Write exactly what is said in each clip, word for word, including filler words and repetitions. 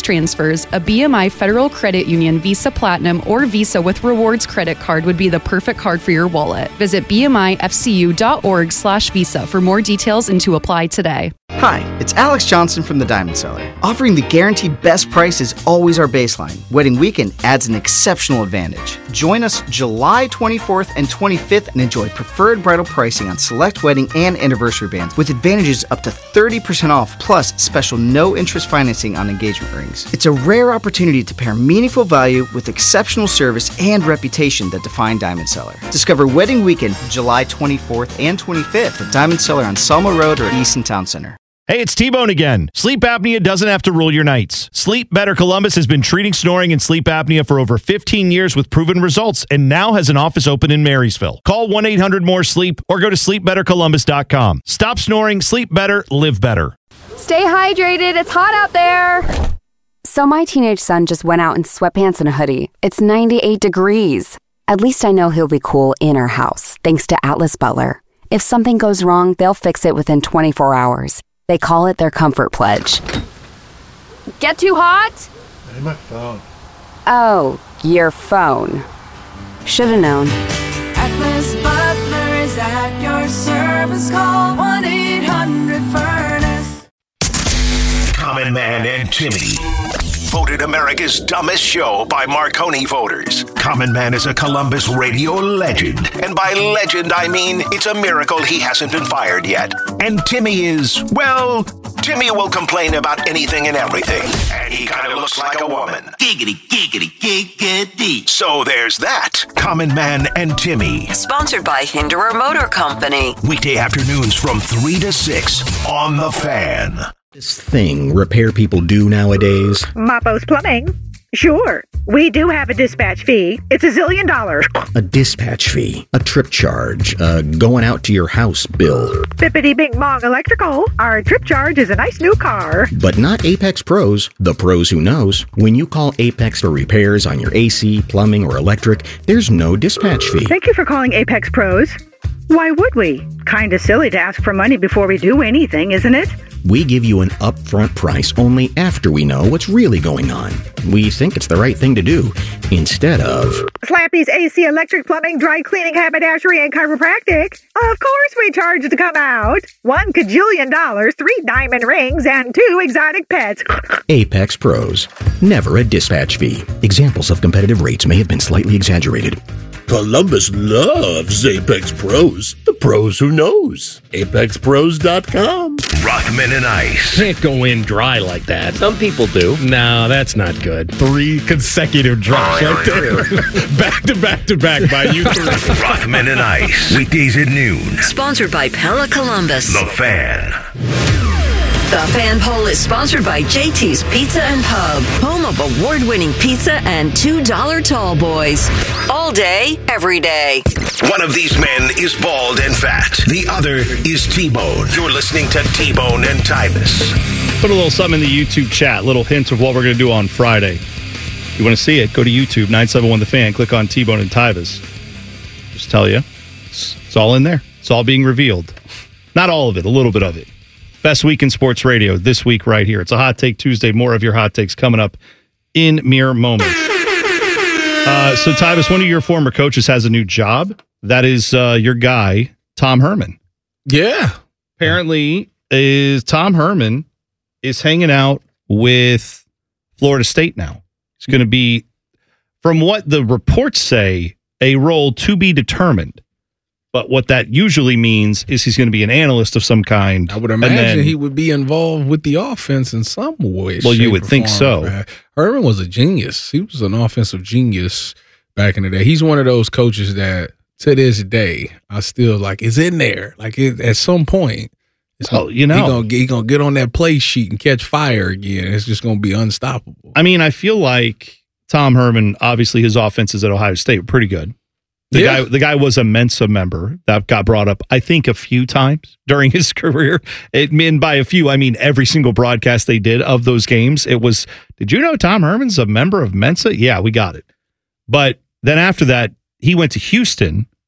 transfers, a B M I Federal Credit Union Visa Platinum or Visa with Rewards credit card would be the perfect card for your wallet. Visit bmifcu.org slash Visa for more details and to apply today. Hi, it's Alex Johnson from the Diamond Seller. Offering the guaranteed best price is always our baseline. Wedding weekend adds an exceptional advantage. Join us July twenty-fourth and twenty-fifth and enjoy preferred bridal pricing on select wedding and anniversary bands with advantages up to thirty percent off plus special no-interest financing on engagement rings. It's a rare opportunity to pair meaningful value with exceptional service and reputation that define Diamond Seller. Discover Wedding Weekend July twenty-fourth and twenty-fifth at Diamond Seller on Selma Road or Easton Town Center. Hey, it's T-Bone again. Sleep apnea doesn't have to rule your nights. Sleep Better Columbus has been treating snoring and sleep apnea for over fifteen years with proven results and now has an office open in Marysville. Call one eight hundred more sleep or go to sleep better columbus dot com. Stop snoring, sleep better, live better. Stay hydrated. It's hot out there. So my teenage son just went out in sweatpants and a hoodie. It's ninety-eight degrees. At least I know he'll be cool in our house, thanks to Atlas Butler. If something goes wrong, they'll fix it within twenty-four hours. They call it their comfort pledge. Get too hot? Hey, my phone. Oh, your phone. Should've known. Atlas Butler is at your service. Call one eight hundred furnace. Common Man and Timmy. Voted America's dumbest show by Marconi voters. Common Man is a Columbus radio legend. And by legend, I mean it's a miracle he hasn't been fired yet. And Timmy is, well, Timmy will complain about anything and everything. And he kind of looks like a woman. Giggity, giggity, giggity. So there's that. Common Man and Timmy. Sponsored by Hinderer Motor Company. Weekday afternoons from three to six on The Fan. This thing repair people do nowadays. Mapo's Plumbing. Sure. We do have a dispatch fee. It's a zillion dollars. A dispatch fee, a trip charge, a going out to your house bill. Bippity Bing Bong Electrical. Our trip charge is a nice new car. But not Apex Pros, the pros who knows. When you call Apex for repairs on your A C, plumbing, or electric, there's no dispatch fee. Thank you for calling Apex Pros. Why would we? Kinda silly to ask for money before we do anything, isn't it? We give you an upfront price only after we know what's really going on. We think it's the right thing to do, instead of... Slappy's A C, electric, plumbing, dry cleaning, haberdashery, and chiropractic. Of course we charge to come out. One cajillion dollars, three diamond rings, and two exotic pets. Apex Pros. Never a dispatch fee. Examples of competitive rates may have been slightly exaggerated. Columbus loves Apex Pros. The pros who knows. apex pros dot com. Rockman and Ice. Can't go in dry like that. Some people do. No, that's not good. Three consecutive drops right there. back to back to back by you three. Rockman and Ice. Weekdays at noon. Sponsored by Pella Columbus. The Fan. The Fan Poll is sponsored by J T's Pizza and Pub, home of award-winning pizza and two dollar tall boys. All day, every day. One of these men is bald and fat. The other is T-Bone. You're listening to T-Bone and Tyvis. Put a little something in the YouTube chat, little hint of what we're going to do on Friday. If you want to see it, go to YouTube, nine seven one The Fan, click on T-Bone and Tyvis. Just tell you, it's, it's all in there. It's all being revealed. Not all of it, a little bit of it. Best week in sports radio this week right here. It's a Hot Take Tuesday. More of your hot takes coming up in mere moments. Uh, so, Tyvis, one of your former coaches has a new job. That is uh, your guy, Tom Herman. Yeah. Apparently, is Tom Herman is hanging out with Florida State now. It's going to be, from what the reports say, a role to be determined. But what that usually means is he's going to be an analyst of some kind. I would imagine then, he would be involved with the offense in some way. Well, you would think so. Man. Herman was a genius. He was an offensive genius back in the day. He's one of those coaches that, to this day, I still like is in there. Like it, at some point, it's well, gonna, you know, he's gonna, he gonna get on that play sheet and catch fire again. It's just gonna be unstoppable. I mean, I feel like Tom Herman, obviously, his offenses at Ohio State were pretty good. The yeah. guy, the guy was a Mensa member that got brought up, I think, a few times during his career. It, and by a few, I mean every single broadcast they did of those games. It was, did you know Tom Herman's a member of Mensa? Yeah, we got it. But then after that, he went to Houston,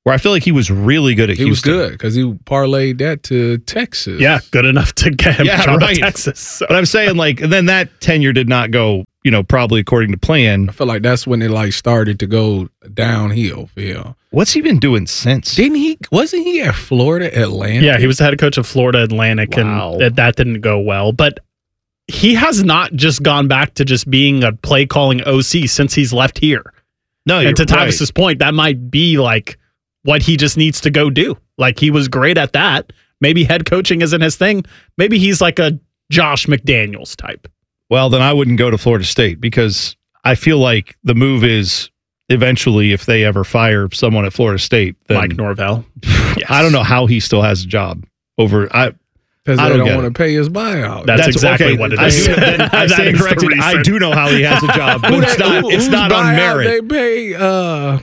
where I feel like he was really good at he Houston. was good because he parlayed that to Texas. Yeah, good enough to get him Yeah, a job right. at Texas. So. But I'm saying, like, and then that tenure did not go, you know, probably according to plan. I feel like that's when it like started to go downhill for him. What's he been doing since? Didn't he? Wasn't he at Florida Atlantic? Yeah, he was the head coach of Florida Atlantic, Wow. and that, that didn't go well. But he has not just gone back to just being a play calling O C since he's left here. No, you're and to right. Tyvis's point, that might be like what he just needs to go do. Like he was great at that. Maybe head coaching isn't his thing. Maybe he's like a Josh McDaniels type. Well, then I wouldn't go to Florida State because I feel like the move is eventually, if they ever fire someone at Florida State, then Mike Norvell. Yes. I don't know how he still has a job over. I because I they don't, don't get want to pay his buyout. That's, That's exactly okay. what it I is. do, then I That stand is the corrected. I reason. do know how he has a job, but Who it's that- not. who- It's whose not on buyout merit. They pay. Uh,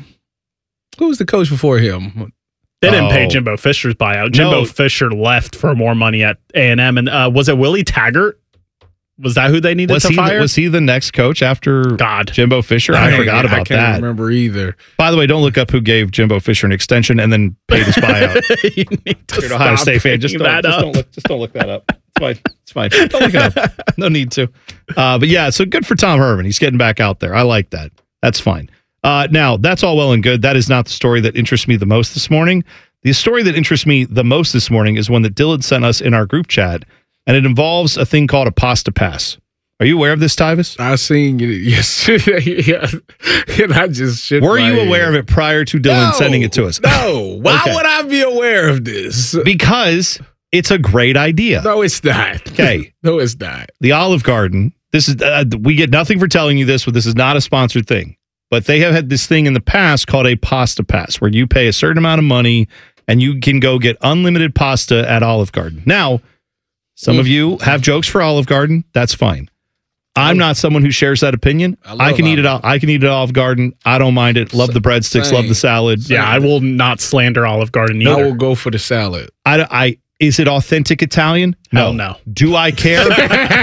who was the coach before him? They didn't pay Oh. Jimbo Fisher's buyout. Jimbo No. Fisher left for more money at A and M. And uh, was it Willie Taggart? Was that who they needed Was to he, the, fire? was he the next coach after God. Jimbo Fisher? I, I forgot about I can't that. remember either. By the way, don't look up who gave Jimbo Fisher an extension and then paid his buyout. you need to You're an Ohio stop State fan. Just bringing don't, that just, up. don't look, just don't look that up. It's fine. It's fine. Don't look it up. No need to. Uh, but yeah, so good for Tom Herman. He's getting back out there. I like that. That's fine. Uh, now, that's all well and good. That is not the story that interests me the most this morning. The story that interests me the most this morning is one that Dylan sent us in our group chat, and it involves a thing called a pasta pass. Are you aware of this, Tyvis? I seen it yesterday, yeah. and I just shook Were my you head. aware of it prior to Dylan No, sending it to us? No. Why Okay. would I be aware of this? Because it's a great idea. No, it's not. Okay. No, it's not. The Olive Garden. This is uh, we get nothing for telling you this, but this is not a sponsored thing. But they have had this thing in the past called a pasta pass, where you pay a certain amount of money and you can go get unlimited pasta at Olive Garden. Now, some Mm. of you have jokes for Olive Garden. That's fine. I'm not someone who shares that opinion. I I, love can eat it. Olive all- I can eat it at Olive Garden. I don't mind it. Love the breadsticks. Same. Love the salad. Yeah, I will not slander Olive Garden I either. will go for the salad. I, I is it authentic Italian? Hell no. Do I care? do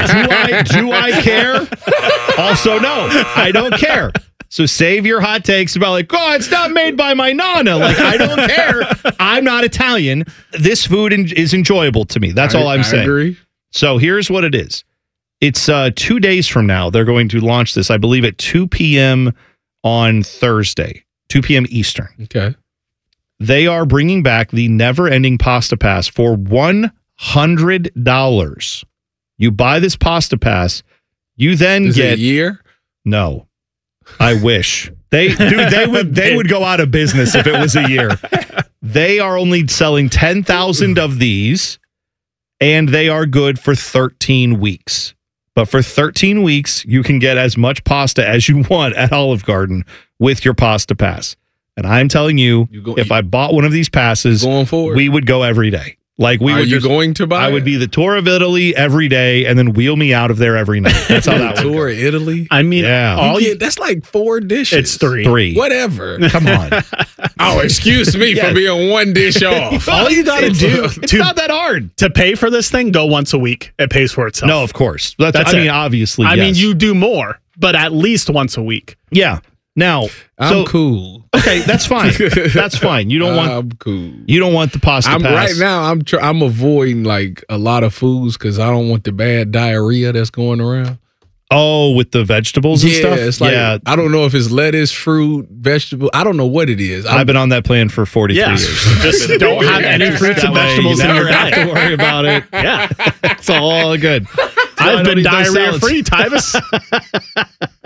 I do I care? Also, no, I don't care. So save your hot takes about like, oh, it's not made by my nana. Like, I don't care. I'm not Italian. This food en- is enjoyable to me. That's I- all I'm I saying. agree. So here's what it is. It's uh, two days from now. They're going to launch this, I believe, at two p.m. on Thursday, two p.m. Eastern. Okay. They are bringing back the never-ending pasta pass for one hundred dollars. You buy this pasta pass, you then Is get it a year? no. I wish they dude they would they would go out of business if it was a year. They are only selling ten thousand of these, and they are good for thirteen weeks. But for thirteen weeks, you can get as much pasta as you want at Olive Garden with your pasta pass. And I'm telling you, You go- if I bought one of these passes, Going forward? we would go every day. Like we Are would you just- going to buy I would it? be the tour of Italy every day and then wheel me out of there every night. That's how that would tour go. of Italy? I mean, Yeah. all You you, get- that's like four dishes. it's three. Three. Whatever. Come on. Oh, excuse me Yeah. for being one dish off. All you got to It's- do It's to, not that hard. to pay for this thing, go once a week. It pays for itself. No, of course. That's, That's I it. mean, obviously. I mean, yes. you do more, but at least once a week. Yeah. Now, I'm so cool. okay, that's fine. That's fine. You don't want I'm cool. you don't want the pasta I'm pass. right now. I'm tr- I'm avoiding like a lot of foods because I don't want the bad diarrhea that's going around. Oh, with the vegetables and yeah, stuff. it's like yeah, I don't know if it's lettuce, fruit, vegetable. I don't know what it is. I've been on that plan for forty-three Yeah. years. Just don't have any fruits and That way vegetables you in your never have diet. to worry about it. Yeah. It's all good. I've I don't been eat those diarrhea salads. free, Tyvis.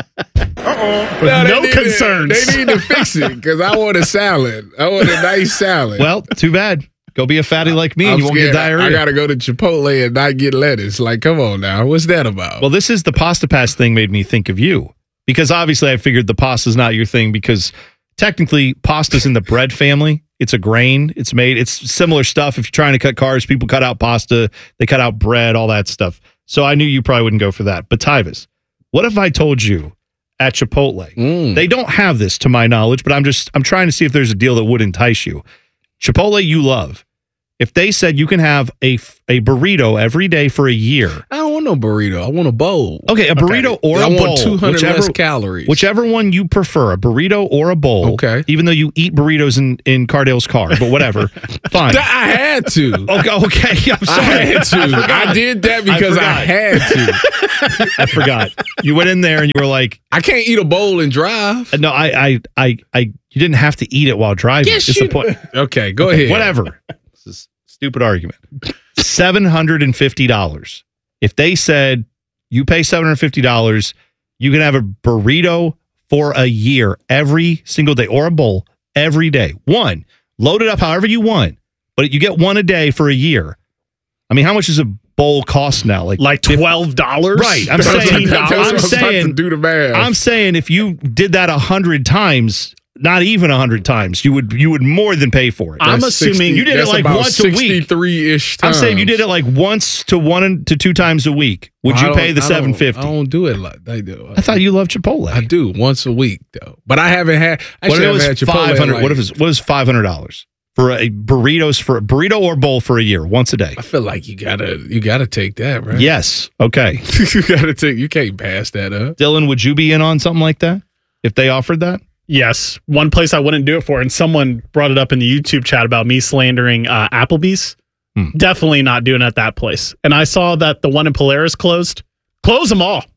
Uh-oh. With No, they no need to- concerns. they need to fix it because I want a salad. I want a nice salad. Well, too bad. Go be a fatty like me, and I'm you won't get scared. diarrhea. I gotta go to Chipotle and not get lettuce. Like, come on now, what's that about? Well, this is the pasta pass thing made me think of you because obviously I figured the pasta's not your thing because technically pasta's in the bread family. It's a grain. It's made. It's similar stuff. If you're trying to cut carbs, people cut out pasta. They cut out bread, all that stuff. So I knew you probably wouldn't go for that. But Tyvis, what if I told you at Chipotle? Mm. They don't have this to my knowledge, but I'm just I'm trying to see if there's a deal that would entice you. Chipotle you love. if they said you can have a, a burrito every day for a year. I don't want no burrito. I want a bowl. Okay, a burrito okay. or I a bowl. I want two hundred whichever, less calories. Whichever one you prefer, a burrito or a bowl. Okay. Even though you eat burritos in, in Cardale's car, but whatever. Fine. I had to. Okay, okay. I'm sorry. I had to. I, I did that because I, I had to. I forgot. You went in there and you were like, I can't eat a bowl and drive. No, I, I, I, I you didn't have to eat it while driving. Yes, it's you the point. Okay, go okay, ahead. Whatever. This is a stupid argument. seven hundred fifty dollars. If they said you pay seven hundred fifty dollars, you can have a burrito for a year every single day or a bowl every day. One, load it up however you want, but you get one a day for a year. I mean, how much does a bowl cost now? Like like twelve dollars? Right. I'm saying, I'm saying, do the math. I'm saying if you did that a hundred times, not even a hundred times, you would you would more than pay for it. I'm that's assuming sixty, you did it like once a week. sixty-three-ish times. I'm saying you did it like once to one to two times a week. Would you pay the seven fifty? I don't do it like they do. I thought you loved Chipotle. I do once a week though, but I haven't had. What if it was had Chipotle five hundred? like, What if it's what is five hundred dollars for a burritos for a burrito or bowl for a year, once a day? I feel like you gotta you gotta take that, right? Yes. Okay. you gotta take. You can't pass that up. Dylan, would you be in on something like that if they offered that? Yes. One place I wouldn't do it for, and someone brought it up in the YouTube chat about me slandering uh, Applebee's. Hmm. Definitely not doing it at that place. And I saw that the one in Polaris closed. Close them all.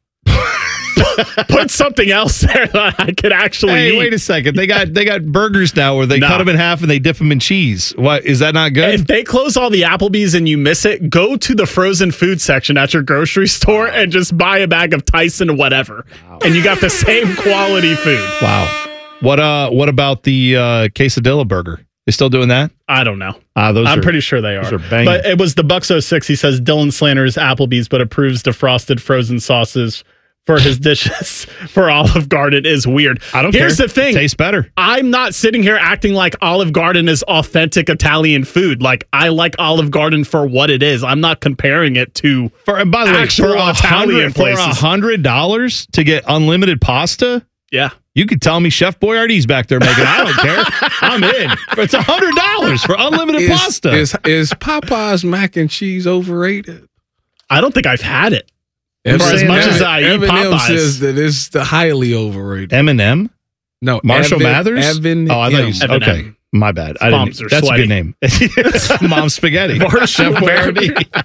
Put something else there that I could actually hey, eat. Wait a second. They got they got burgers now where they no. cut them in half and they dip them in cheese. What, is that not good? If they close all the Applebee's and you miss it, go to the frozen food section at your grocery store wow. and just buy a bag of Tyson whatever. Wow. And you got the same quality food. Wow. What uh? What about the uh, quesadilla burger? They still doing that? I don't know. Uh, those I'm are, pretty sure they are. Those are banging. But it was the Bucks oh six. He says Dylan slanders Applebee's, but approves defrosted frozen sauces for his dishes for Olive Garden is weird. I don't Here's care. the thing. It tastes better. I'm not sitting here acting like Olive Garden is authentic Italian food. Like, I like Olive Garden for what it is. I'm not comparing it to for, and by the way, actual for Italian places. For one hundred dollars to get unlimited pasta? Yeah. You could tell me Chef Boyardee's back there making it. I don't care. I'm in. It's one hundred dollars for unlimited is, pasta. Is, is Popeye's mac and cheese overrated? I don't think I've had it. For as much as I M eat and M Popeyes. says that it's the highly overrated. M and M? No. Marshall Evan, Mathers? Evan oh, I thought you said, okay. M. My bad. I Moms didn't. That's sweaty. a good name. Mom's Spaghetti. Chef Boyardee.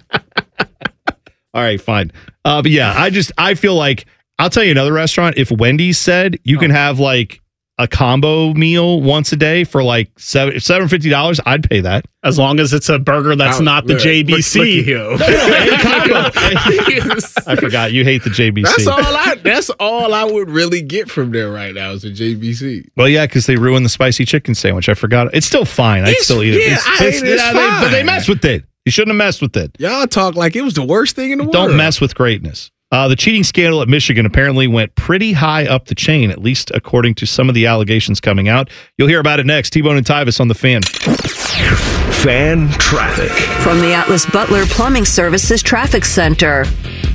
All right, fine. Uh, but yeah, I just, I feel like, I'll tell you another restaurant. If Wendy's said you oh. can have like a combo meal once a day for like seven seven hundred fifty dollars, I'd pay that. As long as it's a burger that's Now, not the look, J B C. Look, look I forgot you hate the J B C. That's all I. That's all I would really get from there right now is a J B C. Well, yeah, because they ruined the spicy chicken sandwich. I forgot. It's still fine. I'd It's- still eat it. yeah, It's, I it's, ate it. It's yeah, they- but they fine. messed with it. You shouldn't have messed with it. Y'all talk like it was the worst thing in the world. Don't mess with greatness. Uh, the cheating scandal at Michigan apparently went pretty high up the chain, at least according to some of the allegations coming out. You'll hear about it next. T-Bone and Tyvis on the Fan. Fan traffic. From the Atlas Butler Plumbing Services Traffic Center.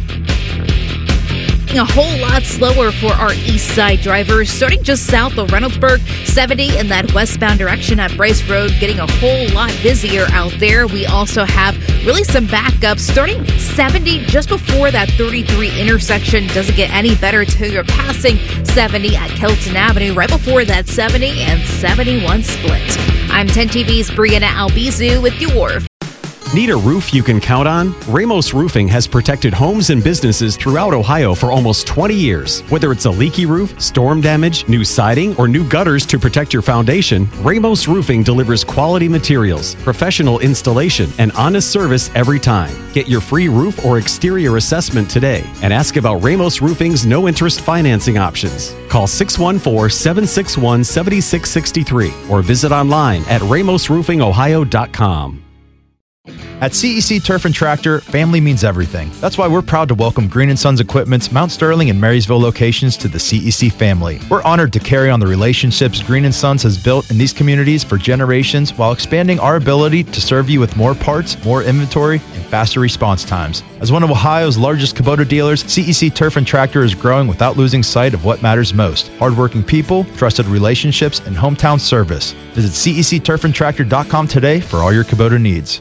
A whole lot slower for our east side drivers, starting just south of Reynoldsburg, seventy in that westbound direction at Bryce Road, getting a whole lot busier out there. We also have really some backups starting seventy just before that thirty-three intersection. Doesn't get any better till you're passing seventy at Kelton Avenue, right before that seventy and seventy-one split. I'm ten T V's Brianna Albizu with your Need a roof you can count on? Ramos Roofing has protected homes and businesses throughout Ohio for almost twenty years. Whether it's a leaky roof, storm damage, new siding, or new gutters to protect your foundation, Ramos Roofing delivers quality materials, professional installation, and honest service every time. Get your free roof or exterior assessment today and ask about Ramos Roofing's no-interest financing options. Call six one four, seven six one, seven six six three or visit online at ramos roofing ohio dot com. At C E C Turf and Tractor, family means everything. That's why we're proud to welcome Green and Sons Equipment's Mount Sterling and Marysville locations to the C E C family. We're honored to carry on the relationships Green and Sons has built in these communities for generations while expanding our ability to serve you with more parts, more inventory, and faster response times. As one of Ohio's largest Kubota dealers, C E C Turf and Tractor is growing without losing sight of what matters most: hardworking people, trusted relationships, and hometown service. Visit C E C turf and tractor dot com today for all your Kubota needs.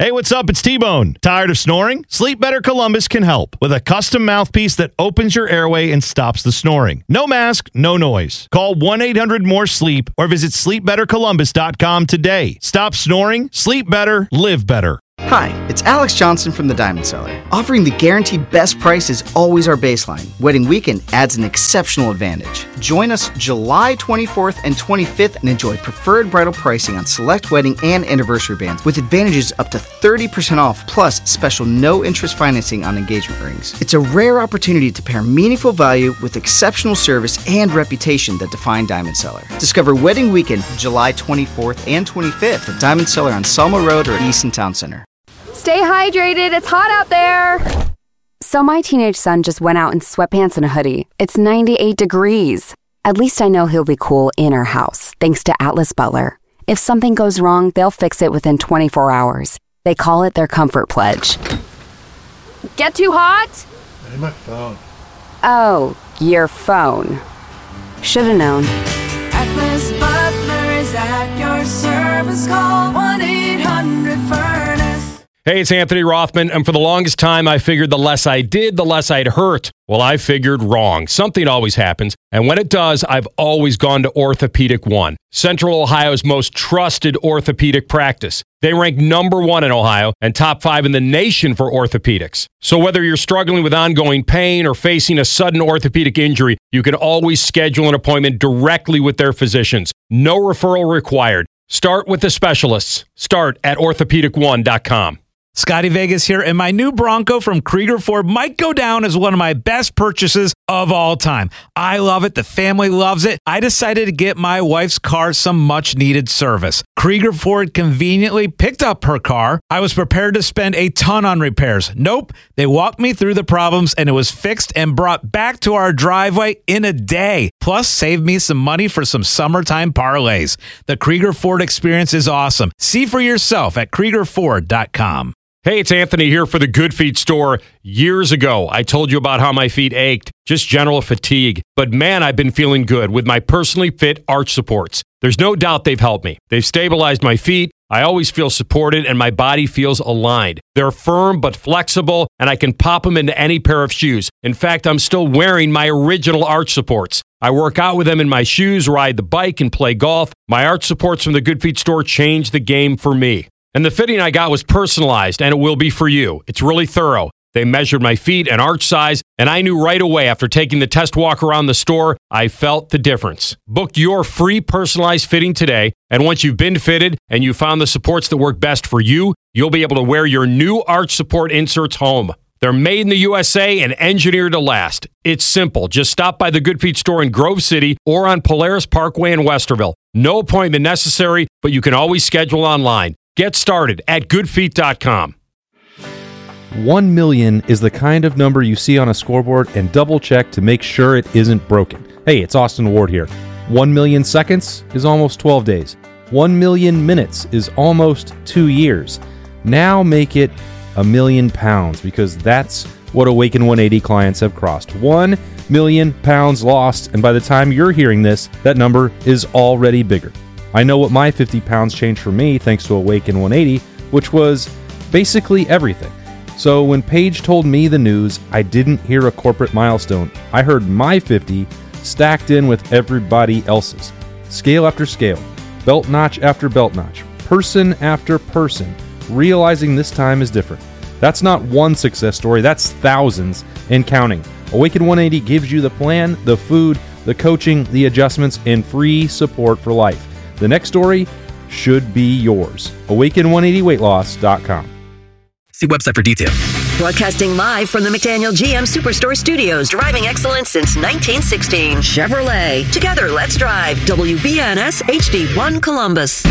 Hey, what's up? It's T-Bone. Tired of snoring? Sleep Better Columbus can help with a custom mouthpiece that opens your airway and stops the snoring. No mask, no noise. Call one eight hundred more sleep or visit sleep better columbus dot com today. Stop snoring, sleep better, live better. Hi, it's Alex Johnson from the Diamond Cellar. Offering the guaranteed best price is always our baseline. Wedding weekend adds an exceptional advantage. Join us July twenty-fourth and twenty-fifth and enjoy preferred bridal pricing on select wedding and anniversary bands with advantages up to thirty percent off plus special no-interest financing on engagement rings. It's a rare opportunity to pair meaningful value with exceptional service and reputation that define Diamond Cellar. Discover Wedding Weekend July twenty-fourth and twenty-fifth at Diamond Cellar on Selma Road or Easton Town Center. Stay hydrated. It's hot out there. So my teenage son just went out in sweatpants and a hoodie. It's ninety-eight degrees. At least I know he'll be cool in our house, thanks to Atlas Butler. If something goes wrong, they'll fix it within twenty-four hours. They call it their comfort pledge. Get too hot? Hey, my phone. Oh, your phone. Should've known. Atlas Butler is at your service. Call one eight hundred furnace. Hey, it's Anthony Rothman, and for the longest time, I figured the less I did, the less I'd hurt. Well, I figured wrong. Something always happens, and when it does, I've always gone to Orthopedic One, Central Ohio's most trusted orthopedic practice. They rank number one in Ohio and top five in the nation for orthopedics. So whether you're struggling with ongoing pain or facing a sudden orthopedic injury, you can always schedule an appointment directly with their physicians. No referral required. Start with the specialists. Start at orthopedic one dot com. Scotty Vegas here, and my new Bronco from Krieger Ford might go down as one of my best purchases of all time. I love it. The family loves it. I decided to get my wife's car some much-needed service. Krieger Ford conveniently picked up her car. I was prepared to spend a ton on repairs. Nope. They walked me through the problems, and it was fixed and brought back to our driveway in a day. Plus, saved me some money for some summertime parlays. The Krieger Ford experience is awesome. See for yourself at Krieger Ford dot com. Hey, it's Anthony here for the Good Feet store. Years ago, I told you about how my feet ached, just general fatigue. But man, I've been feeling good with my personally fit arch supports. There's no doubt they've helped me. They've stabilized my feet. I always feel supported and my body feels aligned. They're firm but flexible, and I can pop them into any pair of shoes. In fact, I'm still wearing my original arch supports. I work out with them in my shoes, ride the bike, and play golf. My arch supports from the Good Feet store changed the game for me. And the fitting I got was personalized, and it will be for you. It's really thorough. They measured my feet and arch size, and I knew right away after taking the test walk around the store, I felt the difference. Book your free personalized fitting today, and once you've been fitted and you found the supports that work best for you, you'll be able to wear your new arch support inserts home. They're made in the U S A and engineered to last. It's simple. Just stop by the Good Feet store in Grove City or on Polaris Parkway in Westerville. No appointment necessary, but you can always schedule online. Get started at good feet dot com. One million is the kind of number you see on a scoreboard and double check to make sure it isn't broken. Hey, it's Austin Ward here. One million seconds is almost twelve days. One million minutes is almost two years. Now make it a million pounds, because that's what Awaken one eighty clients have crossed. One million pounds lost, and by the time you're hearing this, that number is already bigger. I know what my fifty pounds changed for me thanks to Awaken one eighty, which was basically everything. So when Paige told me the news, I didn't hear a corporate milestone. I heard my fifty stacked in with everybody else's. Scale after scale, belt notch after belt notch, person after person, realizing this time is different. That's not one success story, that's thousands and counting. Awaken one eighty gives you the plan, the food, the coaching, the adjustments, and free support for life. The next story should be yours. awaken one eighty weight loss dot com. See website for details. Broadcasting live from the McDaniel G M Superstore Studios. Driving excellence since nineteen sixteen. Chevrolet. Together, let's drive. W B N S H D one Columbus.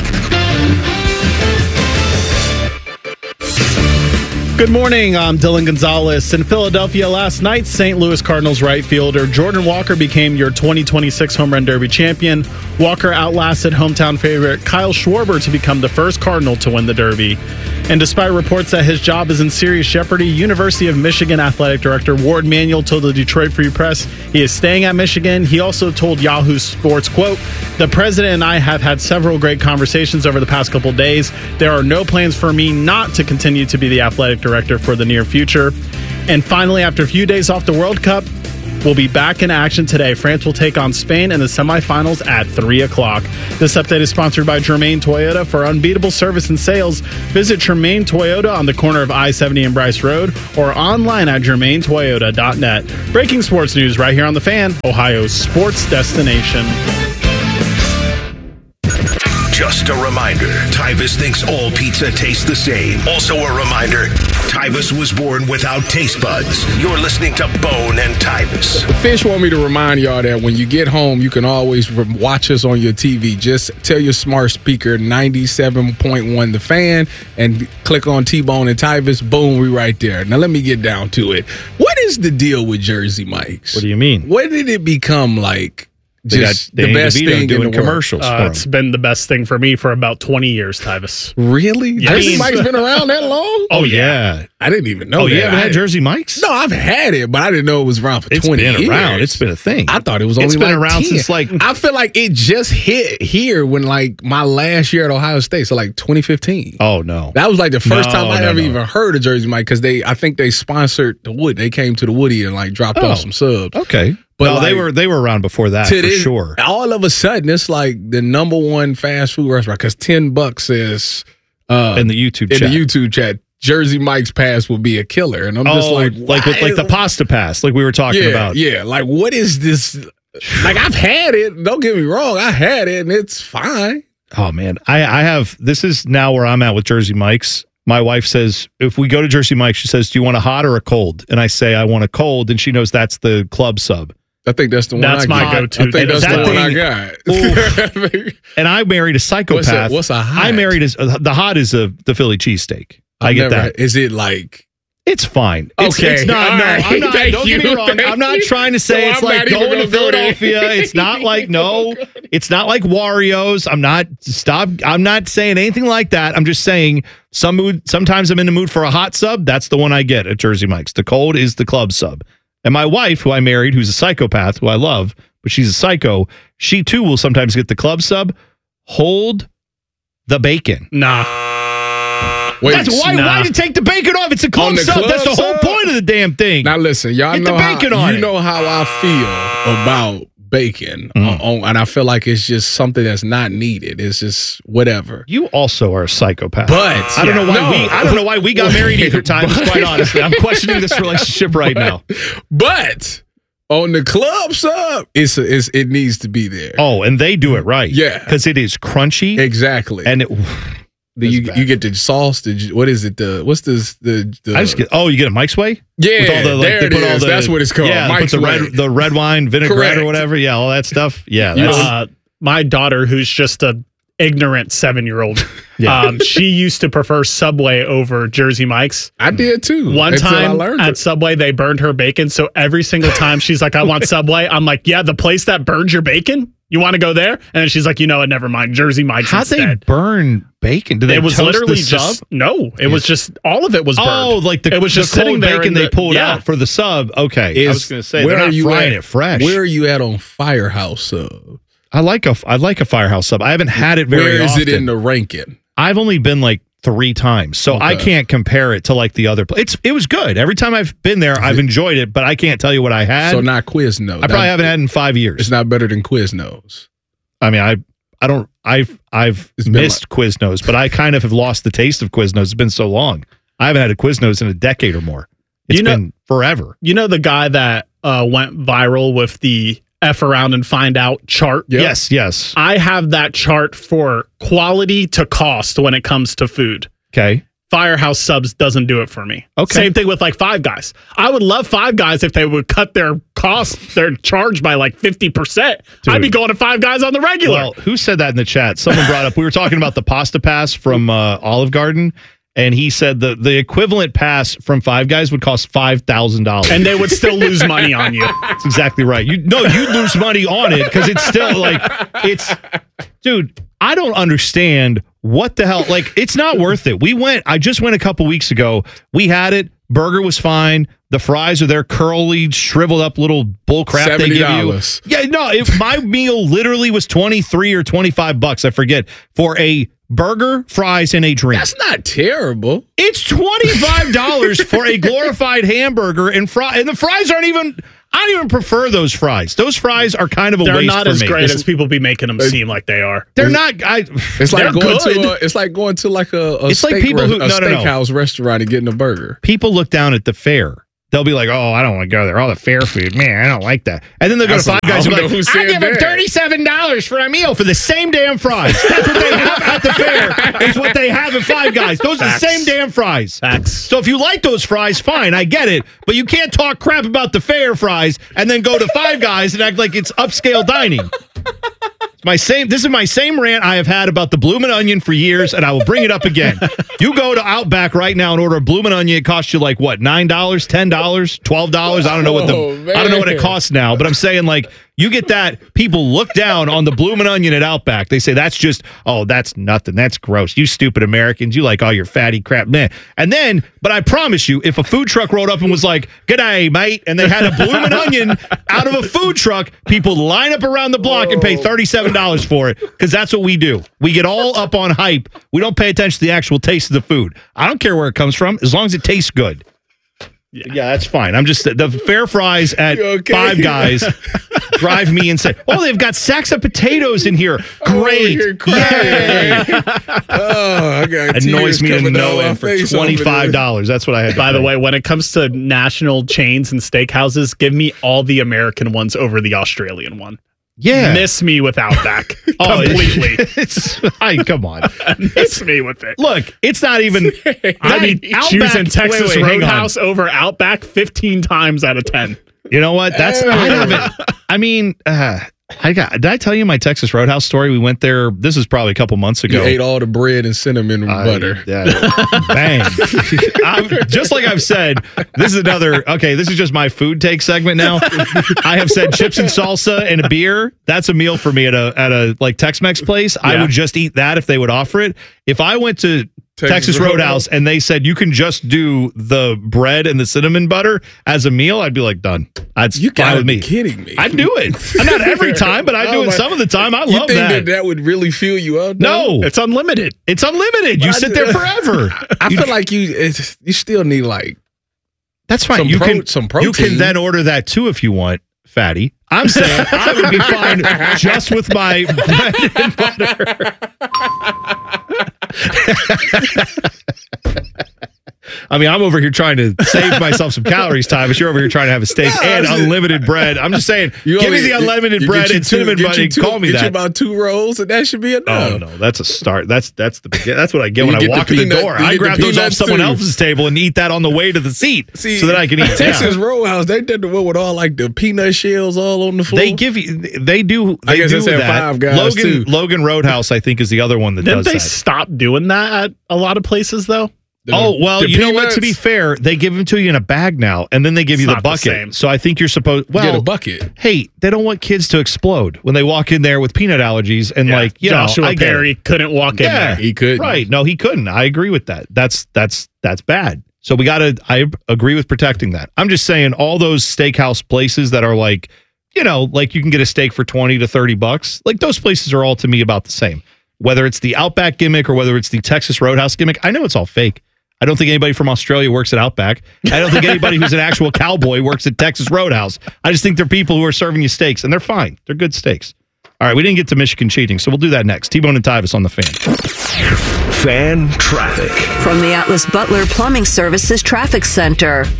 Good morning, I'm Dylan Gonzalez. In Philadelphia last night, Saint Louis Cardinals right fielder Jordan Walker became your twenty twenty-six Home Run Derby champion. Walker outlasted hometown favorite Kyle Schwarber to become the first Cardinal to win the Derby. And despite reports that his job is in serious jeopardy, University of Michigan Athletic Director Ward Manuel told the Detroit Free Press he is staying at Michigan. He also told Yahoo Sports, quote, "The president and I have had several great conversations over the past couple days. There are no plans for me not to continue to be the athletic director for the near future." And finally, after a few days off the World Cup, we'll be back in action today. France will take on Spain in the semifinals at three o'clock. This update is sponsored by Germain Toyota. For unbeatable service and sales, visit Germain Toyota on the corner of I seventy and Bryce Road or online at germain toyota dot net. Breaking sports news right here on The Fan, Ohio's sports destination. Just a reminder, Tyvis thinks all pizza tastes the same. Also a reminder, Tyvis was born without taste buds. You're listening to Bone and Tyvis. Fish want me to remind y'all that when you get home, you can always watch us on your T V. Just tell your smart speaker ninety-seven point one The Fan and click on T-Bone and Tyvis. Boom, we right there. Now let me get down to it. What is the deal with Jersey Mike's? What do you mean? When did it become like They just got the best thing doing in the commercials Uh, for it's him. been the best thing for me for about twenty years, Tyvis. Really? Yes. Jersey Mike's been around that long? Oh, yeah. I didn't even know Oh, that. you haven't I- had Jersey Mike's? No, I've had it, but I didn't know it was around for It's twenty been years. around. It's been a thing. I thought it was only It's been like around ten. since, like- I feel like it just hit here when like my last year at Ohio State, so like twenty fifteen. Oh, no. That was like the first No, time I no, ever no. even heard of Jersey Mike because they, I think they sponsored the Wood. They came to the Woody and like dropped Oh. off some subs. Okay. But no, like, they were they were around before that to for this- sure. All of a sudden, it's like the number one fast food restaurant because ten bucks is uh, In the YouTube in chat. the YouTube chat. Jersey Mike's pass will be a killer, and I'm just oh, like, like with like the why- pasta pass, like we were talking yeah, about. Yeah, like what is this? Like I've had it. Don't get me wrong, I had it, and it's fine. Oh man, I I have this is now where I'm at with Jersey Mike's. My wife says if we go to Jersey Mike's, she says, "Do you want a hot or a cold?" And I say I want a cold, and she knows that's the club sub. I think that's the one. That's I my got. go-to. I think that's That the one I thing- got. And I married a psychopath. What's a- what's a hot? I married a, uh, the hot is a the Philly cheesesteak. I I've get never that. had- Is it like? It's fine. It's, Okay. it's not. All No, right. I'm not. Thank Don't get me you. wrong. Thank I'm not you. trying to say So it's I'm like not even going to gonna go there. Philadelphia. It's not like no. It's not like Wario's. I'm not. Stop. I'm not saying anything like that. I'm just saying some mood. Sometimes I'm in the mood for a hot sub. That's the one I get at Jersey Mike's. The cold is the club sub. And my wife, who I married, who's a psychopath, who I love, but she's a psycho. She too will sometimes get the club sub. Hold the bacon. Nah. Wait, That's why. nah. Why did you take the bacon off? It's a club On the sub. club That's the whole sub? point of the damn thing. Now listen, y'all Get know the bacon how on you it. know how I feel about bacon, Mm. on, on- and I feel like it's just something that's not needed. It's just whatever. You also are a psychopath. But I don't know why no. we. I don't know why we got married either. Time, quite honestly, I'm questioning this relationship right now. But on the club sub, it's, a, it's it needs to be there. Oh, and they do it right. Yeah. because it is crunchy Exactly. and it. the, you you get the sauce. The what is it? The what's this? The, the I just get. Oh, you get a Mike's Way. yeah. With all the, like, there they it put all is. the- That's what it's called. Yeah, Mike's put the Way. red the red wine vinaigrette Correct. or whatever. Yeah, all that stuff. Yeah, You that's, Uh, my daughter, who's just a ignorant seven year old, Yeah. um, she used to prefer Subway over Jersey Mike's. I did too. One until I time learned at it. Subway, they burned her bacon. So every single time she's like, I want Subway, I'm like, yeah, the place that burned your bacon? You want to go there? And then she's like, you know what? Never mind. Jersey Mike's how'd they instead. burn bacon? Did they It was toast literally the sub? just no. It was just all of it was burned. Oh, like the, it was the just sitting cold there bacon in they the- pulled yeah. out for the sub. Okay, I Is- was going to say where they're are not you frying at- it fresh. Where are you at on Firehouse sub? I like a I like a Firehouse sub. I haven't had it very Where is often. it in the ranking? I've only been like three times, so I Okay. can't compare it to like the other. Pl- it's it was good every time I've been there. I've enjoyed it, but I can't tell you what I had. So not Quiznos. I probably haven't had it in five years. It's not better than Quiznos. I mean, I I don't I've I've It's been missed Quiznos, but I kind of have lost the taste of Quiznos. It's been so long. I haven't had a Quiznos in a decade or more. It's You know- been forever. You know the guy that uh, went viral with the F around and find out chart? Yep. Yes, yes. I have that chart for quality to cost when it comes to food. Okay. Firehouse Subs doesn't do it for me. Okay. Same thing with like Five Guys. I would love Five Guys if they would cut their cost, their charge by like fifty percent. I'd be Dude. going to Five Guys on the regular. Well, who said that in the chat? Someone brought up. We were talking about the pasta pass from uh, Olive Garden, And he said the, the equivalent pass from Five Guys would cost five thousand dollars. And they would still lose money on you. That's exactly right. You No, you'd lose money on it because it's still like, it's, dude, I don't understand what the hell. Like, it's not worth it. We went, I just went a couple weeks ago. We had it. Burger was fine. The fries are their curly, shriveled up little bull crap they give you. Yeah, no, if my meal literally was twenty-three or twenty-five bucks, I forget, for a burger, fries, and a drink. That's not terrible. It's twenty-five dollars for a glorified hamburger and fry, and the fries aren't even. I don't even prefer those fries. Those fries are kind of a They're waste for me. not as great as people be making them seem like they are. They're not. I, It's like they're going good. to. A, it's like going to like a. a It's like steak people re- who- a no, no, no. steakhouse restaurant and getting a burger. People look down at the fare. They'll be like, "Oh, I don't want to go there. All the fair food, man, I don't like that." And then they'll go That's to Five what- Guys I and be don't know like, who "I said give them that." thirty-seven dollars for a meal for the same damn fries." That's what they have at the fair. Is what they have at Five Guys. Those Facts. are the same damn fries. Facts. So if you like those fries, fine, I get it. But you can't talk crap about the fair fries and then go to Five Guys and act like it's upscale dining. It's my same. This is my same rant I have had about the Bloomin' Onion for years, and I will bring it up again. You go to Outback right now and order a Bloomin' Onion. It costs you like what, nine dollars, ten dollars, twelve dollars? I don't know what the Oh, I don't know what it man. costs now, but I'm saying like you get that. People look down on the Bloomin' Onion at Outback. They say that's just oh, that's nothing. That's gross. You stupid Americans. You like all your fatty crap, man. And then, but I promise you, if a food truck rolled up and was like, "G'day, mate," and they had a Bloomin' Onion out of a food truck, people line up around the block and pay thirty-seven dollars for it because that's what we do. We get all up on hype. We don't pay attention to the actual taste of the food. I don't care where it comes from as long as it tastes good. Yeah, yeah that's fine. I'm just the fair fries at okay? Five Guys drive me insane. Oh, they've got sacks of potatoes in here. Great. you're crying. Yay. Oh, I got Annoys tears me to coming down no my end for face over twenty-five dollars. That's what I had to By the pay. way, when it comes to national chains and steakhouses, give me all the American ones over the Australian one. Yeah. Miss me with Outback Oh, it- completely. It's, I, come on. Miss me with it. Look, it's not even. I'd be Outback- choosing Texas wait, wait, hang on. Roadhouse over Outback fifteen times out of ten. You know what? That's I haven't. I mean, uh, I got. Did I tell you my Texas Roadhouse story? We went there. This is probably a couple months ago. You ate all the bread and cinnamon I- butter. yeah, bang. I'm, just like I've said, this is another. Okay, this is just my food take segment now. I have said chips and salsa and a beer. That's a meal for me at a at a like Tex-Mex place. I Yeah. would just eat that if they would offer it. If I went to Texas, Texas Roadhouse Roadhouse. and they said you can just do the bread and the cinnamon butter as a meal, I'd be like, done. That's You fine gotta with be me. kidding me. I do it. Not every time, but I do Oh it my- some of the time. I You love think that. that that would really fill you up? No, It's unlimited. it's unlimited. You I sit do- there forever. I You- feel like you it's, you still need like That's fine. some you pro- can some You protein. can then order that too if you want, fatty. I'm saying I would be fine just with my bread and butter. I mean, I'm over here trying to save myself some calories, Ty, but you're over here trying to have a steak No, and I'm just- unlimited bread. I'm just saying, You give only- me the unlimited you bread get you and two- cinnamon get butter. you two- Call me get you that. about two rolls, and that should be enough. Oh no, that's a start. That's that's the begin- that's what I get You when I get the walk in the peanut- door. you I get the grab those off peanuts, someone too. else's table and eat that on the way to the seat, See, so that I can eat. Texas down. Roadhouse, they did the one with all like the peanut shells all on the floor. They give you. They do. They I guess do that's at that. Five Guys, Logan too. Logan Roadhouse, I think, is the other one that Didn't does they that. stop doing that at a lot of places though? The- Oh well, the you know what? To be peanuts, fair, they give them to you in a bag now, and then they give It's you the not the bucket. same. So I think you're supposed. Well, get a bucket. hey, they don't want kids to explode when they walk in there with peanut allergies and Yeah. like you Joshua know. I get it. Perry couldn't walk in Yeah, there. He couldn't. Right? No, he couldn't. I agree with that. That's that's that's bad. So we got to. I agree with protecting that. I'm just saying all those steakhouse places that are like, you know, like you can get a steak for twenty to thirty bucks. Like those places are all to me about the same. Whether it's the Outback gimmick or whether it's the Texas Roadhouse gimmick, I know it's all fake. I don't think anybody from Australia works at Outback. I don't think anybody who's an actual cowboy works at Texas Roadhouse. I just think they're people who are serving you steaks, and they're fine. They're good steaks. All right, we didn't get to Michigan cheating, so we'll do that next. T-Bone and Tyvis on the Fan. Fan traffic. From the Atlas Butler Plumbing Services Traffic Center.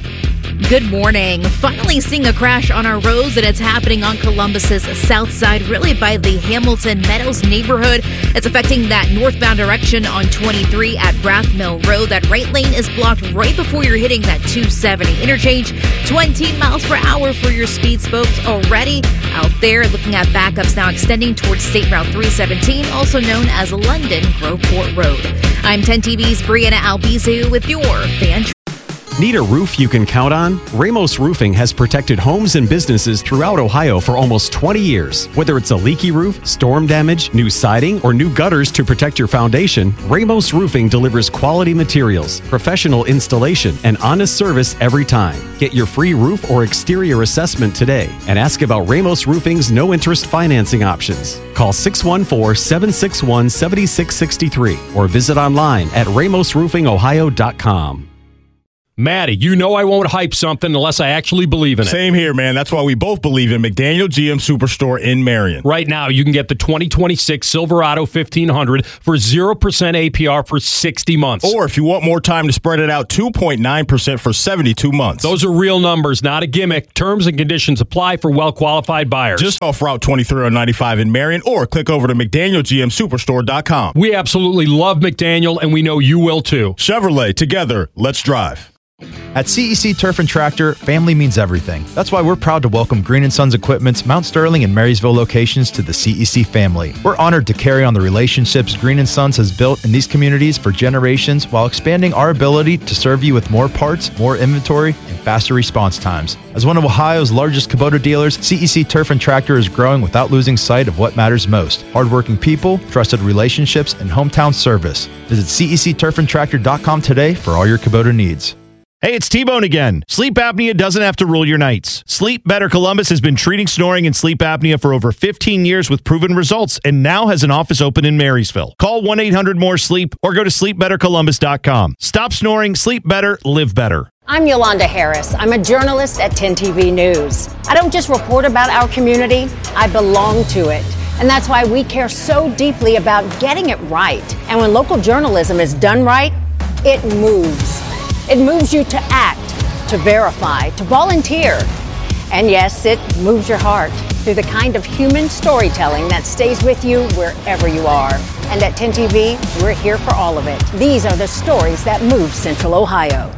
Good morning. Finally seeing a crash on our roads, and it's happening on Columbus's south side, really by the Hamilton Meadows neighborhood. It's affecting that northbound direction on twenty-three at Rathmill Road. That right lane is blocked right before you're hitting that two seventy interchange. twenty miles per hour for your speeds, folks, already out there. Looking at backups now extending towards State Route three seventeen, also known as London Groveport Road. I'm ten T V's Brianna Albizu with your Fan. Need a roof you can count on? Ramos Roofing has protected homes and businesses throughout Ohio for almost twenty years. Whether it's a leaky roof, storm damage, new siding, or new gutters to protect your foundation, Ramos Roofing delivers quality materials, professional installation, and honest service every time. Get your free roof or exterior assessment today and ask about Ramos Roofing's no-interest financing options. Call six one four, seven six one, seven six six three or visit online at ramos roofing ohio dot com. Maddie, you know I won't hype something unless I actually believe in it. Same here, man. That's why we both believe in McDaniel G M Superstore in Marion. Right now, you can get the twenty twenty-six Silverado fifteen hundred for zero percent A P R for sixty months. Or if you want more time to spread it out, two point nine percent for seventy-two months. Those are real numbers, not a gimmick. Terms and conditions apply for well-qualified buyers. Just off Route twenty-three on ninety-five in Marion, or click over to mcdaniel g m superstore dot com. We absolutely love McDaniel, and we know you will too. Chevrolet, together, let's drive. At C E C Turf and Tractor, family means everything. That's why we're proud to welcome Green and Sons Equipment's Mount Sterling and Marysville locations to the C E C family. We're honored to carry on the relationships Green and Sons has built in these communities for generations while expanding our ability to serve you with more parts, more inventory, and faster response times. As one of Ohio's largest Kubota dealers, C E C Turf and Tractor is growing without losing sight of what matters most: hardworking people, trusted relationships, and hometown service. Visit C E C turf and tractor dot com today for all your Kubota needs. Hey, it's T-Bone again. Sleep apnea doesn't have to rule your nights. Sleep Better Columbus has been treating snoring and sleep apnea for over fifteen years with proven results and now has an office open in Marysville. Call one eight hundred more sleep or go to sleep better columbus dot com. Stop snoring, sleep better, live better. I'm Yolanda Harris. I'm a journalist at ten T V News. I don't just report about our community, I belong to it. And that's why we care so deeply about getting it right. And when local journalism is done right, it moves. It moves you to act, to verify, to volunteer. And yes, it moves your heart through the kind of human storytelling that stays with you wherever you are. And at ten T V, we're here for all of it. These are the stories that move Central Ohio.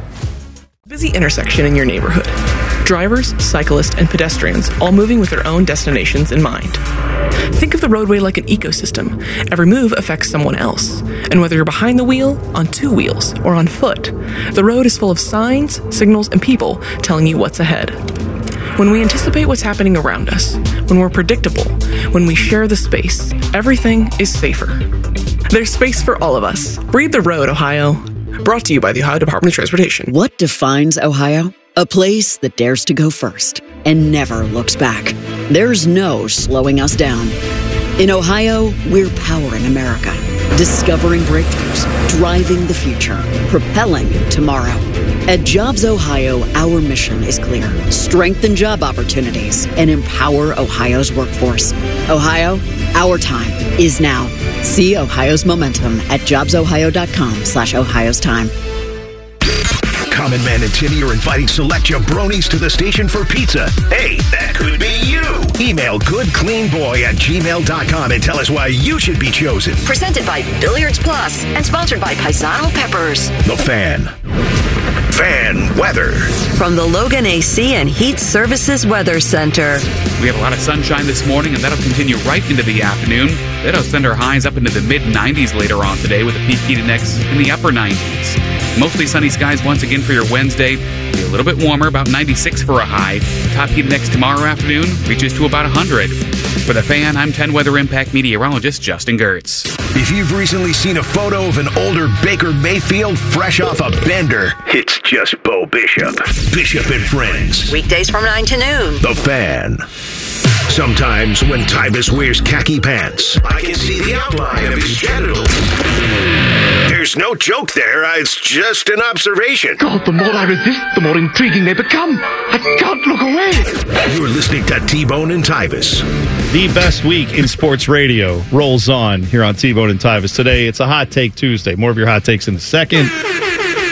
Busy intersection in your neighborhood. Drivers, cyclists, and pedestrians all moving with their own destinations in mind. Think of the roadway like an ecosystem. Every move affects someone else. And whether you're behind the wheel, on two wheels, or on foot, the road is full of signs, signals, and people telling you what's ahead. When we anticipate what's happening around us, when we're predictable, when we share the space, everything is safer. There's space for all of us. Read the road, Ohio. Brought to you by the Ohio Department of Transportation. What defines Ohio? A place that dares to go first and never looks back. There's no slowing us down. In Ohio, we're powering America, discovering breakthroughs, driving the future, propelling tomorrow. At Jobs Ohio, our mission is clear: strengthen job opportunities and empower Ohio's workforce. Ohio, our time is now. See Ohio's momentum at jobs ohio dot com slash Ohio's time. Common Man and Timmy are inviting select jabronis to the station for pizza. Hey, that could be you. Email goodcleanboy at gmail dot com and tell us why you should be chosen. Presented by Billiards Plus and sponsored by Paisano Peppers. The Fan. Fan weather. From the Logan A C and Heat Services Weather Center. We have a lot of sunshine this morning, and that'll continue right into the afternoon. That'll send our highs up into the mid nineties later on today, with a peak heat index in the upper nineties. Mostly sunny skies once again for your Wednesday. Be a little bit warmer, about ninety-six for a high. Top heat index tomorrow afternoon reaches to about one hundred. For The Fan, I'm ten Weather Impact meteorologist Justin Gertz. If you've recently seen a photo of an older Baker Mayfield fresh off a bender, it's just Bo Bishop. Bishop and Friends. Weekdays from nine to noon. The Fan. Sometimes when Tybus wears khaki pants, I can see the outline of his genitals. There's no joke there. It's just an observation. God, the more I resist, the more intriguing they become. I can't look away. You're listening to T-Bone and Tybus. The best week in sports radio rolls on here on T-Bone and Tybus. Today, it's a Hot Take Tuesday. More of your hot takes in a second.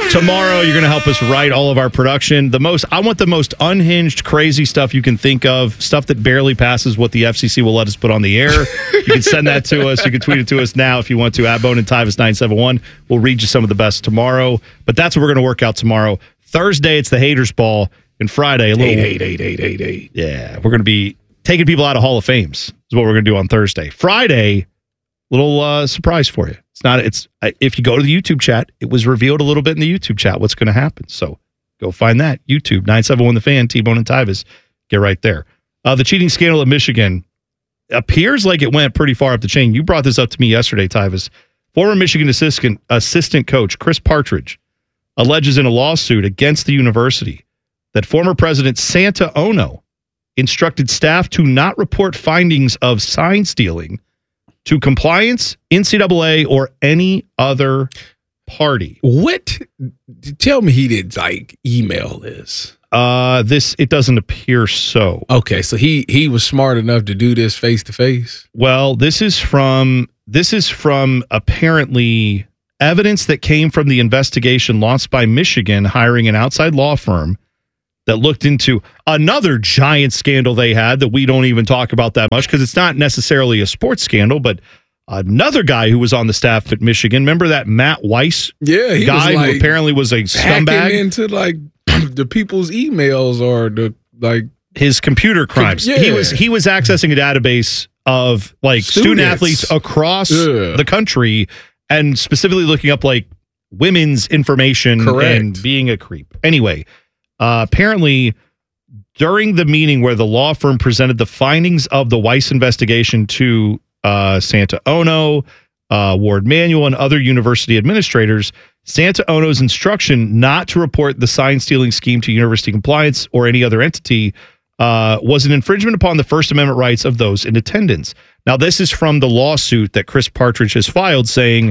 Tomorrow, you're going to help us write all of our production. The most, I want the most unhinged, crazy stuff you can think of, stuff that barely passes what the F C C will let us put on the air. You can send that to us. You can tweet it to us now if you want to, at Bone and Tyvis nine seven one. We'll read you some of the best tomorrow. But that's what we're going to work out tomorrow. Thursday, it's the Haters Ball. And Friday, a little. Eight, eight, eight, eight, eight, eight. Yeah, we're going to be taking people out of Hall of Fames, is what we're going to do on Thursday. Friday, little uh, surprise for you. It's not, it's, if you go to the YouTube chat, it was revealed a little bit in the YouTube chat what's going to happen. So go find that. YouTube, nine seven one The Fan, T-Bone and Tyvis. Get right there. Uh, the cheating scandal at Michigan appears like it went pretty far up the chain. You brought this up to me yesterday, Tyvis. Former Michigan assistant, assistant coach Chris Partridge alleges in a lawsuit against the university that former President Santa Ono instructed staff to not report findings of sign stealing to compliance, N C double A, or any other party. What? Tell me he did like email this. Uh, this it doesn't appear so. Okay, so he he was smart enough to do this face to face. Well, this is from this is from apparently evidence that came from the investigation launched by Michigan hiring an outside law firm that looked into another giant scandal they had that we don't even talk about that much because it's not necessarily a sports scandal, but another guy who was on the staff at Michigan. Remember that Matt Weiss yeah, he guy was like who apparently was a scumbag? Hacking into like the people's emails or the like his computer crimes. Yeah. He was he was accessing a database of like student Students. athletes across Yeah. the country and specifically looking up like women's information Correct. and being a creep. Anyway, Uh, apparently, during the meeting where the law firm presented the findings of the Weiss investigation to uh, Santa Ono, uh, Ward Manuel, and other university administrators, Santa Ono's instruction not to report the sign stealing scheme to university compliance or any other entity uh, was an infringement upon the First Amendment rights of those in attendance. Now, this is from the lawsuit that Chris Partridge has filed saying,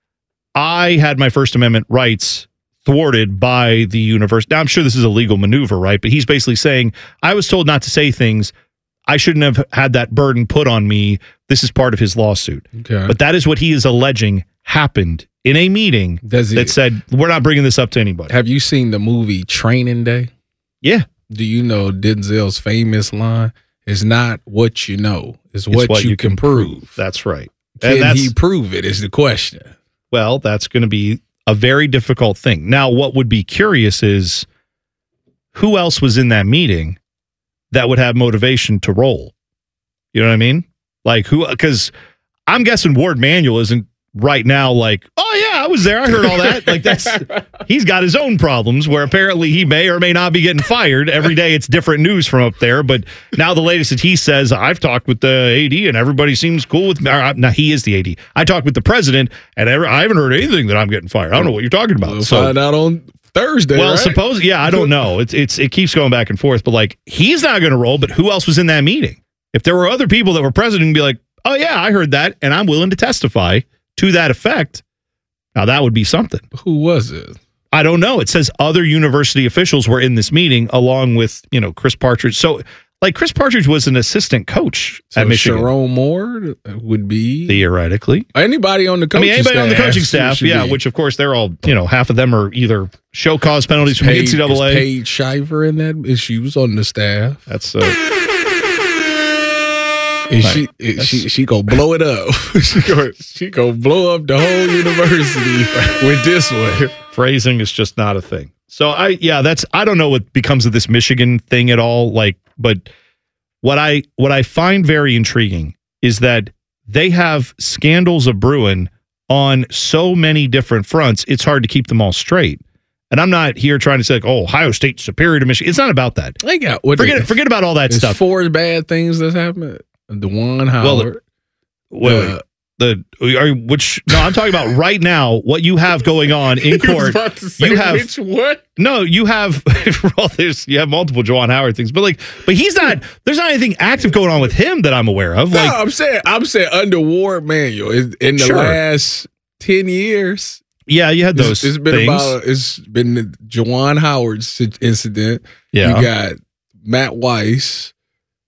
I had my First Amendment rights thwarted by the university. Now, I'm sure this is a legal maneuver, right? But he's basically saying, I was told not to say things. I shouldn't have had that burden put on me. This is part of his lawsuit. Okay. But that is what he is alleging happened in a meeting Does he- that said, we're not bringing this up to anybody. Have you seen the movie Training Day? Yeah. Do you know Denzel's famous line? It's not what you know, it's It's what, you, can prove. That's right. Can And that's, he prove it is the question. well, that's going to be a very difficult thing. Now, what would be curious is who else was in that meeting that would have motivation to roll? You know what I mean? Like who, because I'm guessing Ward Manuel isn't right now like, oh yeah, I was there. I heard all that. Like that's, he's got his own problems where apparently he may or may not be getting fired. Every day it's different news from up there. But now the latest that he says, I've talked with the A D and everybody seems cool with me. Or, now he is the A D. I talked with the president and ever, I haven't heard anything that I'm getting fired. I don't know what you're talking about. We'll so find out on Thursday. well, right? suppose, yeah, I don't know. It's it's it keeps going back and forth, but like he's not going to roll. But who else was in that meeting? If there were other people that were present and be like, oh yeah, I heard that, and I'm willing to testify to that effect. Now that would be something. Who was it? I don't know. It says other university officials were in this meeting along with you know Chris Partridge. So like Chris Partridge was an assistant coach So at Michigan. Sharon Moore would be Theoretically. anybody on the I coaching mean, anybody on the staff coaching staff, should yeah, be. which of course they're all, you know, half of them are either show cause penalties from the N C double A. Is Paige Shiver in that? Is she was on the staff? That's uh, Is Right. she is she she gonna blow it up? she go she gonna blow up the whole university with this one. phrasing is just not a thing. So I, yeah, that's, I don't know what becomes of this Michigan thing at all. Like, but what I, what I find very intriguing is that they have scandals of brewing on so many different fronts. It's hard to keep them all straight. And I'm not here trying to say like, oh, Ohio State's superior to Michigan. It's not about that. They got what Forget they, it. Forget about all that There's stuff. four bad things that's happened. The one Well, Howard. Wait, wait. Uh, The are you- which no, I'm talking about right now. What you have going on in He was court? about to say you have which what? No, you have. Well, there's you have multiple Juwan Howard things, but like, but he's not. There's not anything active going on with him that I'm aware of. Like, no, I'm saying I'm saying under Ward Manuel in, in the Sure. last ten years. yeah, you had It's, those. it's been things. about it's been the Juwan Howard si- incident. Yeah. You got Matt Weiss.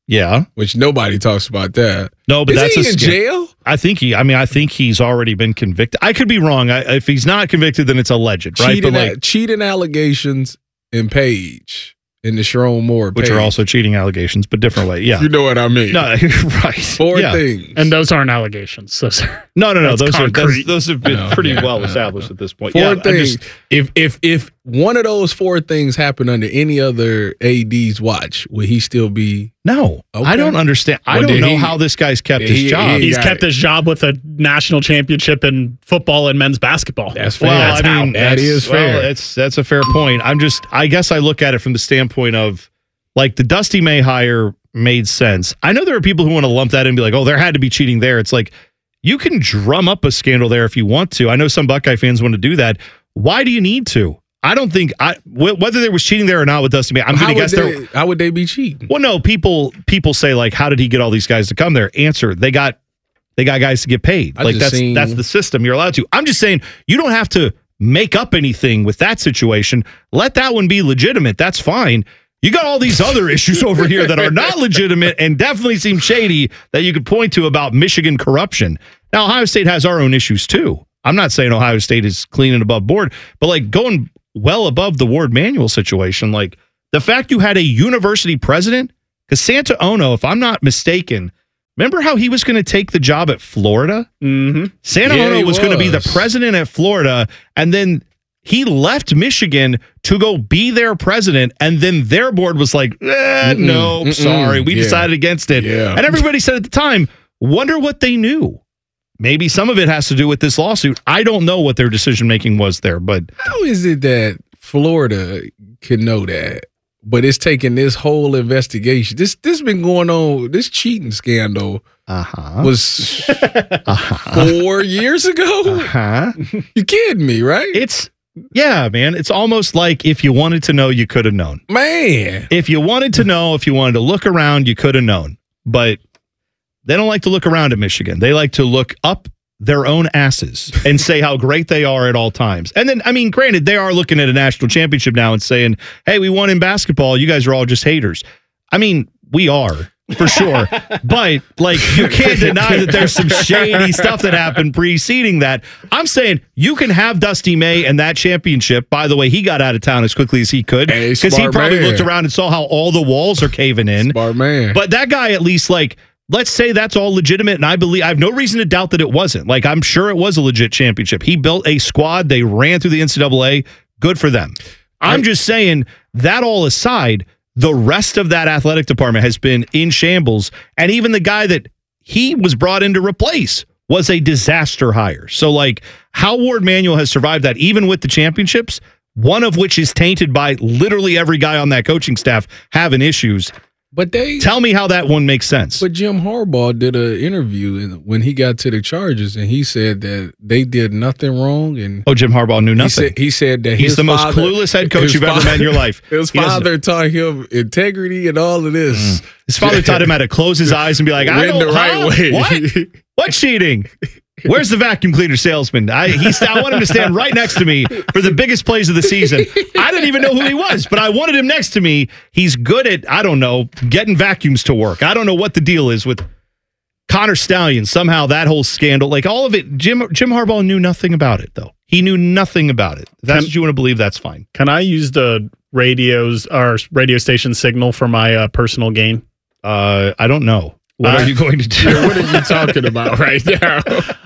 Yeah. Which nobody talks about that. No, but Is that's he a in scam. jail? I think he. I mean, I think he's already been convicted. I could be wrong. I, if he's not convicted, then it's alleged, right? Cheating, But like, cheating allegations in Page. In the Sharon Moore which page. are also cheating allegations, but different way. Yeah, You know what I mean. no, right. Four yeah. things. And those aren't allegations. Those are, No, no, no. That's Those are those, concrete. those have been No, pretty yeah, well yeah. established at this point. Four yeah, I'm things. just- if if if one of those four things happened under any other A D's watch, would he still be? no, Okay. I don't understand. I Well, don't did know he- how this guy's kept did his he- job. he- he's got kept it. his job with a national championship in football and men's basketball. That's fair. Well, That's I how. mean, That that's- is well, fair. That's that's a fair point. I'm just, I guess I look at it from the standpoint of like the Dusty May hire made sense. I know there are people who want to lump that in and be like, oh, there had to be cheating there. It's like you can drum up a scandal there if you want to. I know some Buckeye fans want to do that. Why do you need to? I don't think I wh- whether there was cheating there or not with Dusty May. I'm How going to would guess there. they, how would they be cheating? Well, no, people people say like, how did he get all these guys to come there? Answer: They got they got guys to get paid. I like just that's seen- that's the system. You're allowed to. I'm just saying you don't have to make up anything with that situation. Let that one be legitimate. That's fine. You got all these other issues over here that are not legitimate and definitely seem shady that you could point to about Michigan corruption. Now, Ohio State has our own issues too. I'm not saying Ohio State is clean and above board, but like going well above the Ward Manuel situation, like the fact you had a university president, because Santa Ono, if I'm not mistaken, remember how he was going to take the job at Florida? Mm-hmm. Santa Yeah, Ono he was, going to be the was. president at Florida, and then he left Michigan to go be their president, and then their board was like, eh, Mm-mm, no, mm-mm, sorry, we yeah. decided against it. Yeah. And everybody said at the time, wonder what they knew. Maybe some of it has to do with this lawsuit. I don't know what their decision making was there, but How is it that Florida can know that, but it's taking this whole investigation? This this been going on. This cheating scandal uh-huh. was uh-huh. four years ago. Uh-huh. You kidding me, right? It's yeah, man. It's almost like if you wanted to know, you could have known. Man, If you wanted to know, if you wanted to look around, you could have known. But they don't like to look around at Michigan. They like to look up their own asses and say how great they are at all times. And then, I mean, granted, they are looking at a national championship now and saying, hey, we won in basketball. You guys are all just haters. I mean, we are. For sure. But like you can't deny that there's some shady stuff that happened preceding that. I'm saying you can have Dusty May and that championship. By the way, he got out of town as quickly as he could Hey, because he smart probably man. looked around and saw how all the walls are caving in. smart man. But that guy, at least, like, let's say that's all legitimate, and I believe I have no reason to doubt that it wasn't. Like, I'm sure it was a legit championship. He built a squad. They ran through the N C double A. Good for them. I'm just saying that all aside, the rest of that athletic department has been in shambles, and even the guy that he was brought in to replace was a disaster hire. So, like, how Ward Manuel has survived that, even with the championships, one of which is tainted by literally every guy on that coaching staff having issues. But they tell me how that one makes sense. But Jim Harbaugh did an interview in, when he got to the Chargers, and he said that they did nothing wrong. And oh, Jim Harbaugh knew nothing. He said, he said that he's his the most father- clueless head coach his you've ever father- met in your life. His He doesn't- father taught him integrity and all of this. Mm. His father taught him how to close his eyes and be like, I Win don't the right huh? way. What? What cheating? Where's the vacuum cleaner salesman? I he's, I want him to stand right next to me for the biggest plays of the season. I didn't even know who he was, but I wanted him next to me. He's good at, I don't know, getting vacuums to work. I don't know what the deal is with Connor Stallion. Somehow that whole scandal, like all of it, Jim Jim Harbaugh knew nothing about it, though. He knew nothing about it. If that's Can- what you want to believe, that's fine. Can I use the radios or radio station signal for my uh, personal gain? Uh, I don't know. What Uh, are you going to do? What are you talking about right now?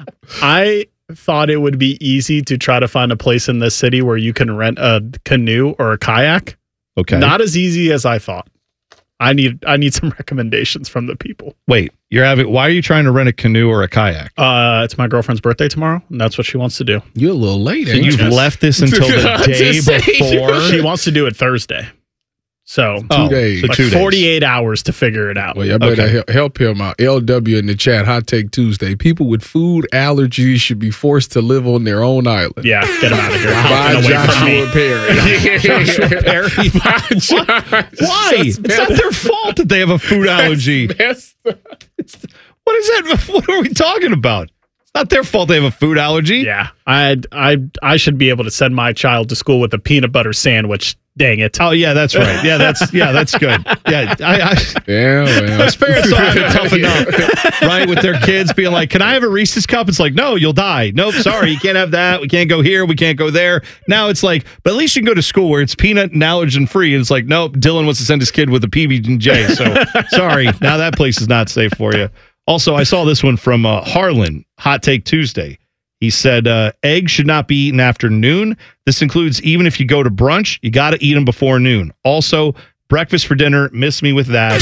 I thought it would be easy to try to find a place in this city where you can rent a canoe or a kayak. Okay. Not as easy as I thought. I need I need some recommendations from the people. Wait, you're having, why are you trying to rent a canoe or a kayak? Uh, it's my girlfriend's birthday tomorrow, and that's what she wants to do. You're a little late, So ain't you've you? left this until the I'm day just saying. before? She wants to do it Thursday. So Oh, Two days. so like two days. forty-eight hours to figure it out. Well, y'all better Okay. hel- help him out. L W in the chat, Hot Take Tuesday. People with food allergies should be forced to live on their own island. Yeah, get him out of here. By Get away from me. Joshua Perry. Joshua Perry. By Josh- Why? It's not their fault that they have a food allergy. That's- It's, what is that? What are we talking about? It's not their fault they have a food allergy. Yeah, I I I should be able to send my child to school with a peanut butter sandwich Dang it. Oh, yeah, that's right. Yeah, that's yeah, that's good. Yeah, I, I, yeah well. Those parents don't have it tough enough, right? With their kids being like, can I have a Reese's cup? It's like, no, you'll die. Nope, sorry, you can't have that. We can't go here. We can't go there. Now it's like, but at least you can go to school where it's peanut and allergen free. And it's like, nope, Dylan wants to send his kid with a P B and J. So sorry, now that place is not safe for you. Also, I saw this one from uh, Harlan, Hot Take Tuesday. He said, uh, eggs should not be eaten after noon. This includes even if you go to brunch, you got to eat them before noon. Also, breakfast for dinner, miss me with that.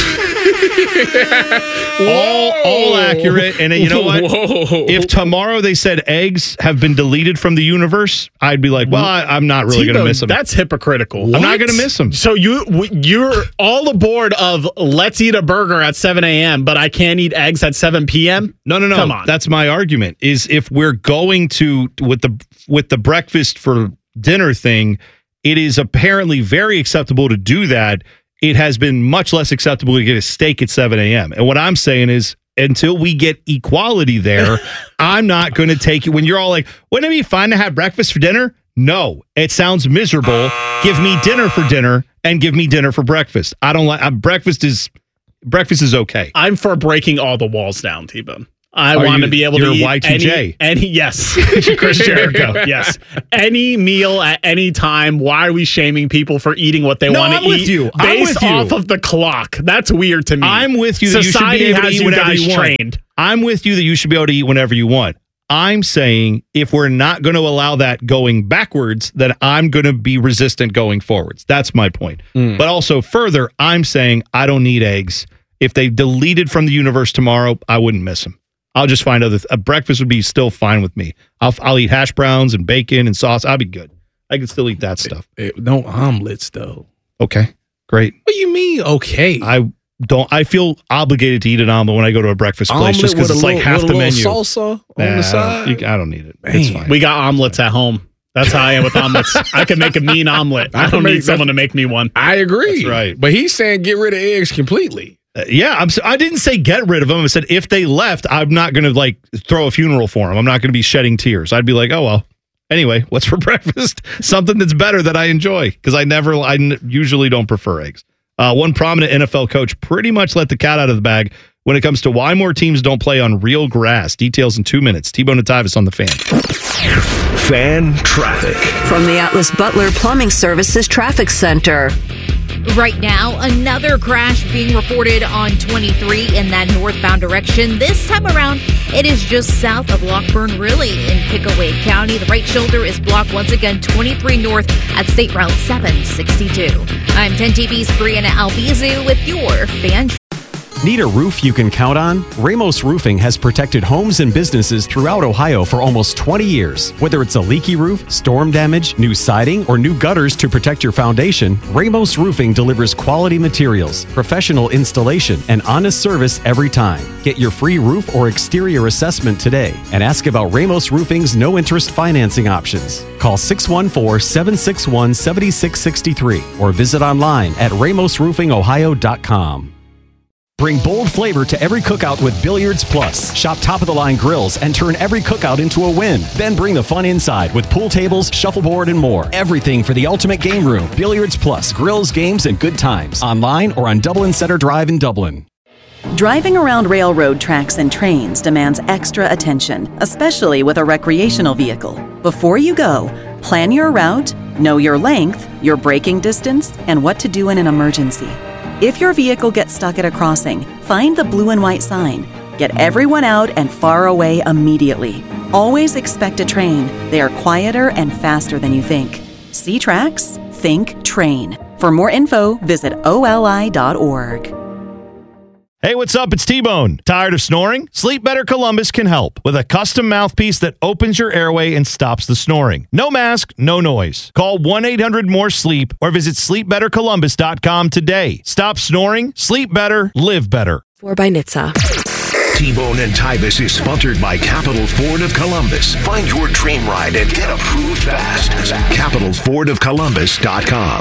all, all accurate. And you know what? Whoa. If tomorrow they said eggs have been deleted from the universe, I'd be like, well, I, I'm not really going to miss them. That's hypocritical. I'm not going to miss them. So you, you're all aboard of let's eat a burger at seven a.m., but I can't eat eggs at seven p.m.? No, no, no. Come on. That's my argument, is if we're going to, with the with the breakfast for dinner thing, it is apparently very acceptable to do that. It has been much less acceptable to get a steak at seven a.m. And what I'm saying is, until we get equality there, I'm not going to take it. When you're all like, wouldn't it be fine to have breakfast for dinner? No, it sounds miserable. Give me dinner for dinner and give me dinner for breakfast. I don't like, uh, breakfast is, breakfast is okay. I'm for breaking all the walls down, T-Bone. I Are want you- to be able to you're eat Y two J. any, any yes, Chris Jericho, yes, any meal at any time. Why are we shaming people for eating what they No, want to I'm eat with you. I'm based with you. off of the clock? That's weird to me. I'm with you that Society you should be able has to eat you whenever guys you want. trained. I'm with you that you should be able to eat whenever you want. I'm saying if we're not going to allow that going backwards, then I'm going to be resistant going forwards. That's my point. Mm. But also further, I'm saying I don't need eggs. If they deleted from the universe tomorrow, I wouldn't miss them. I'll just find other. Th- a breakfast would be still fine with me. I'll I'll eat hash browns and bacon and sauce. I'll be good. I can still eat that stuff. Eh, no omelets though. Okay, great. What do you mean? Okay. I don't. I feel obligated to eat an omelet when I go to a breakfast place, Omelet just because with it's a like little- half with a the little menu. salsa on Nah, the I don't- side? you- I don't need it. It's fine. We got omelets at home. That's how I am with omelets. I can make a mean omelet. I, I can don't make- need someone to make me one. I agree. That's right. But he's saying get rid of eggs completely. Uh, yeah, I'm. s- I didn't say get rid of them. I said if they left, I'm not going to like throw a funeral for them. I'm not going to be shedding tears. I'd be like, oh well. Anyway, what's for breakfast? Something that's better that I enjoy because I never, I n- usually don't prefer eggs. Uh, one prominent N F L coach pretty much let the cat out of the bag when it comes to why more teams don't play on real grass. Details in two minutes. T-Bone and Tyvis on the Fan. Fan traffic. From the Atlas Butler Plumbing Services Traffic Center. Right now, another crash being reported on twenty-three in that northbound direction. This time around, it is just south of Lockburn, really, in Pickaway County. The right shoulder is blocked once again, twenty-three north at State Route seven sixty-two. I'm ten T V's Brianna Albizu with your Fan Traffic. Need a roof you can count on? Ramos Roofing has protected homes and businesses throughout Ohio for almost twenty years. Whether it's a leaky roof, storm damage, new siding, or new gutters to protect your foundation, Ramos Roofing delivers quality materials, professional installation, and honest service every time. Get your free roof or exterior assessment today and ask about Ramos Roofing's no-interest financing options. Call six one four, seven six one, seven six six three or visit online at ramos roofing ohio dot com. Bring bold flavor to every cookout with Billiards Plus. Shop top-of-the-line grills and turn every cookout into a win. Then bring the fun inside with pool tables, shuffleboard, and more. Everything for the ultimate game room. Billiards Plus. Grills, games, and good times. Online or on Dublin Center Drive in Dublin. Driving around railroad tracks and trains demands extra attention, especially with a recreational vehicle. Before you go, plan your route, know your length, your braking distance, and what to do in an emergency. If your vehicle gets stuck at a crossing, find the blue and white sign. Get everyone out and far away immediately. Always expect a train. They are quieter and faster than you think. See tracks? Think train. For more info, visit O L I dot org. Hey, what's up? It's T-Bone. Tired of snoring? Sleep Better Columbus can help with a custom mouthpiece that opens your airway and stops the snoring. No mask, no noise. Call one eight hundred more sleep or visit sleep better columbus dot com today. Stop snoring, sleep better, live better. Four by N H T S A. T-Bone and Tyvis is sponsored by Capital Ford of Columbus. Find your dream ride and get approved fast. capital ford of columbus dot com.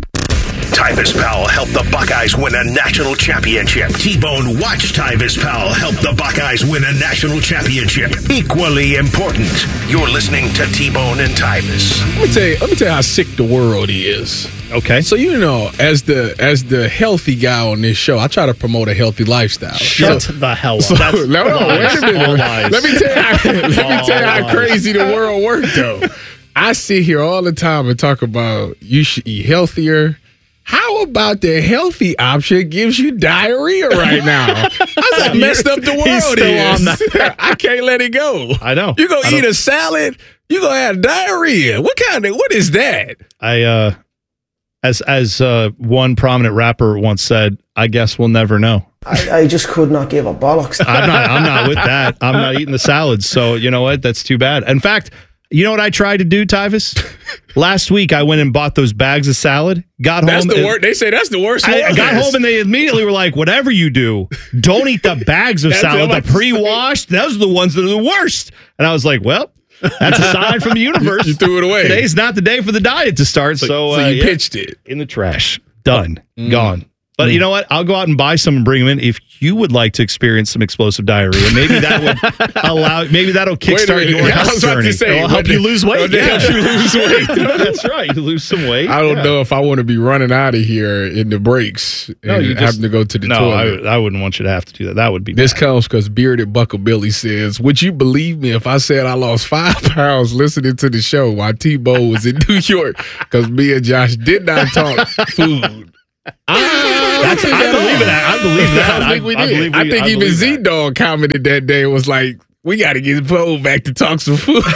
Tyvis Powell helped the Buckeyes win a national championship. T-Bone watched Tyvis Powell help the Buckeyes win a national championship. Equally important. You're listening to T-Bone and Tyvis. Let me tell you, let me tell you how sick the world is. Okay. So you know, as the as the healthy guy on this show, I try to promote a healthy lifestyle. Shut so, the hell up. So, That's no, no, wait a minute. Let me tell you how, let me tell you how crazy the world works, though. I sit here all the time and talk about you should eat healthier. How about the healthy option gives you diarrhea right now? How's that messed up the world is? I can't let it go. I know. You gonna I eat don't- a salad, you gonna have diarrhea. What kind of what is that? I uh as as uh one prominent rapper once said, I guess we'll never know. I, I just could not give a bollocks. I'm not I'm not with that. I'm not eating the salads. So you know what? That's too bad. In fact, you know what I tried to do, Tyvis? Last week I went and bought those bags of salad. Got That's home. the and- worst. They say that's the worst. I, I one. got home and they immediately were like, whatever you do, don't eat the bags of That's salad, what I'm the pre-washed. Those are the ones that are the worst. And I was like, well, that's a sign from the universe. You threw it away. Today's not the day for the diet to start. So, So, so uh, you yeah, pitched it. in the trash. Done. Mm. Gone. But you know what? I'll go out and buy some and bring them in. If you would like to experience some explosive diarrhea, maybe that would allow. Maybe that'll Wait a kickstart minute. your I health was about to journey. say, It'll help but you the- lose weight. oh, they help you lose weight. That's right. You lose some weight. I don't Yeah. know if I want to be running out of here in the breaks No, and you having just- to go to the no, toilet. I, I wouldn't want you to have to do that. That would be This bad. comes because Bearded Buckle Billy says, would you believe me if I said I lost five pounds listening to the show while T-Bo was in New York because me and Josh did not talk food? That's, I believe that. I believe that. I think we I did. believe I, we- think I even believe Z Dog commented that day and was like, we got to get Poe back to talk some food.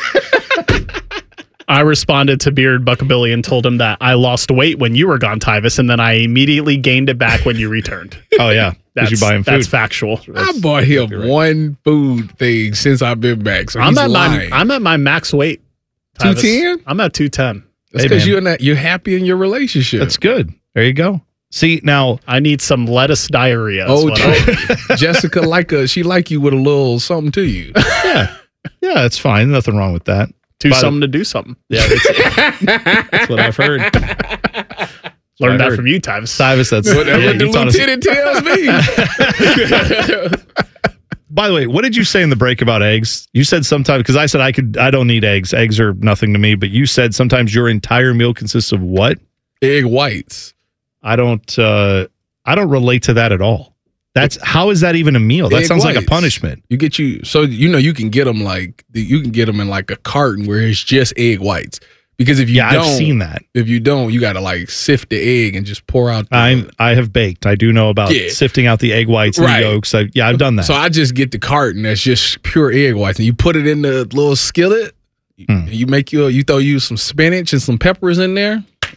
I responded to Beard Buckabilly and told him that I lost weight when you were gone, Tyvis, and then I immediately gained it back when you returned. Oh, yeah. Because That's, you buy him food. that's factual. I bought him one food thing since I've been back. So I'm he's at lying. my I'm at my max weight. two ten? I'm at two ten. That's Hey, because man. you're not you're happy in your relationship. That's good. There you go. See, now, I need some lettuce diarrhea. is Oh, what I- Jessica like a she like you with a little something to you. yeah. Yeah, that's fine. Nothing wrong with that. do By the- something to do something. Yeah, that's, that's what I've heard. Learned I that heard. from you, Tyvis. Tyvis, that's Whatever yeah, the you taught us- lieutenant tells me. By the way, what did you say in the break about eggs? You said sometimes, because I said I could, I don't need eggs. Eggs are nothing to me. But you said sometimes your entire meal consists of what? Egg whites. I don't, uh, I don't relate to that at all. That's how is that even a meal? That Egg sounds like a whites. punishment. You get you so you know you can get them like you can get them in like a carton where it's just egg whites. Because if you Yeah, don't, I've seen that. If you don't, you got to like sift the egg and just pour out. The, I I have baked. I do know about Yeah. sifting out the egg whites and Right. the yolks. I, yeah, I've done that. So I just get the carton that's just pure egg whites, and you put it in the little skillet. Hmm. And you make your you throw you some spinach and some peppers in there.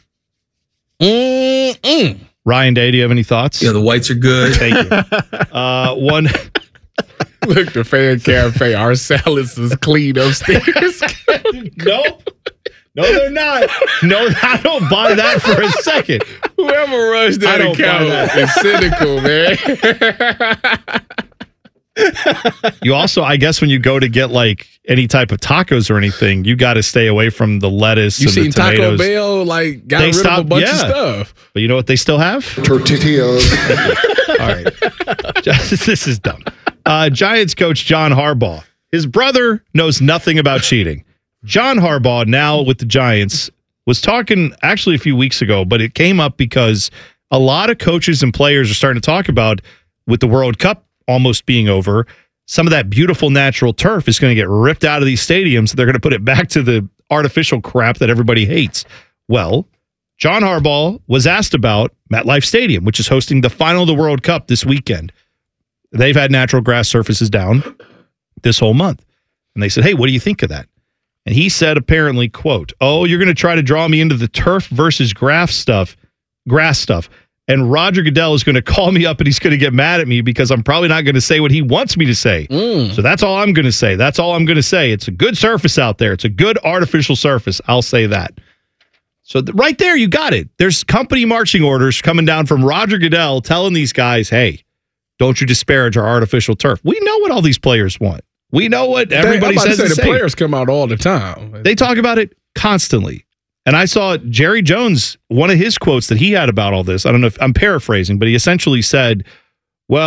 Mm-mm. Ryan Day, do you have any thoughts? Yeah, the whites are good. Thank you. Uh, one. Look, the fan cafe. Our salads is clean upstairs. Nope. No, they're not. No, I don't buy that for a second. Whoever runs I that don't buy account that. is cynical, man. You also, I guess, when you go to get like any type of tacos or anything, you got to stay away from the lettuce You and seen the tomatoes. Taco Bell like got They rid stopped- of a bunch yeah. of stuff. But you know what they still have? Tortillas. All right. This is dumb. Uh, Giants coach John Harbaugh. His brother knows nothing about cheating. John Harbaugh, now with the Giants, was talking actually a few weeks ago, but it came up because a lot of coaches and players are starting to talk about, with the World Cup almost being over, some of that beautiful natural turf is going to get ripped out of these stadiums. They're going to put it back to the artificial crap that everybody hates. Well, John Harbaugh was asked about MetLife Stadium, which is hosting the final of the World Cup this weekend. They've had natural grass surfaces down this whole month. And they said, hey, what do you think of that? And he said, apparently, quote, oh, you're going to try to draw me into the turf versus grass stuff, grass stuff. And Roger Goodell is going to call me up and he's going to get mad at me because I'm probably not going to say what he wants me to say. Mm. So that's all I'm going to say. That's all I'm going to say. It's a good surface out there. It's a good artificial surface. I'll say that. So th- right there, you got it. There's company marching orders coming down from Roger Goodell telling these guys, hey, don't you disparage our artificial turf. We know what all these players want. We know what everybody I'm about says to say is the safe. players come out all the time. They talk about it constantly. And I saw Jerry Jones, one of his quotes that he had about all this. I don't know if I'm paraphrasing, but he essentially said, well,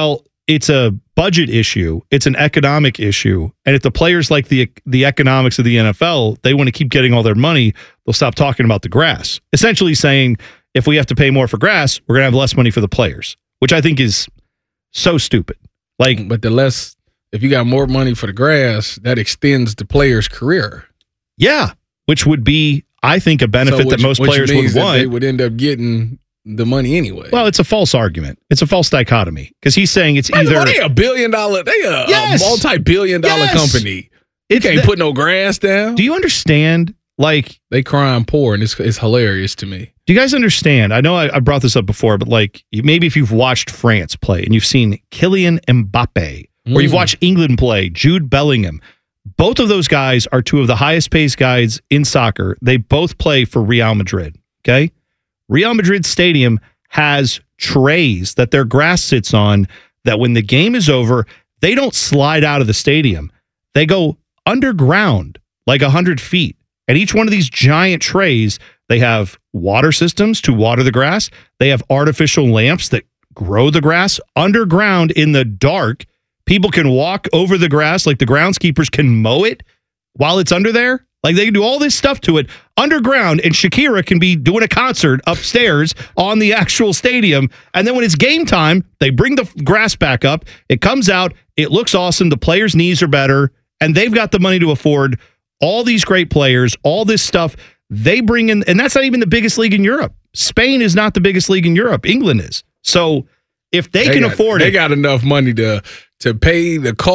it's a budget issue. It's an economic issue. And if the players like the the economics of the N F L, they want to keep getting all their money, they'll stop talking about the grass. Essentially saying, if we have to pay more for grass, we're going to have less money for the players, which I think is so stupid. Like, but the less, if you got more money for the grass, that extends the player's career. Yeah, which would be, I think, a benefit So that which- most which players means would that want. They would end up getting the money anyway. Well, it's a false argument. It's a false dichotomy because he's saying it's Man, either they a billion dollar, they a, Yes. a multi-billion dollar Yes. company. You It's can't the- put no grass down. Do you understand? Like, they crime poor, and it's it's hilarious to me. do you guys understand? I know I, I brought this up before, but like you- maybe if you've watched France play and you've seen Kylian Mbappe, or you've Mm. watched England play, Jude Bellingham, both of those guys are two of the highest paid guys in soccer. They both play for Real Madrid. Okay, Real Madrid Stadium has trays that their grass sits on. That when the game is over, they don't slide out of the stadium. They go underground like one hundred feet. And each one of these giant trays, they have water systems to water the grass. They have artificial lamps that grow the grass underground in the dark. People can walk over the grass like the groundskeepers can mow it while it's under there. Like they can do all this stuff to it underground, and Shakira can be doing a concert upstairs on the actual stadium. And then when it's game time, they bring the grass back up. It comes out. It looks awesome. The players' knees are better, and they've got the money to afford all these great players, all this stuff. They bring in, and that's not even the biggest league in Europe. Spain is not the biggest league in Europe. England is. So if they, They can got- afford they it, got enough money to to pay the cost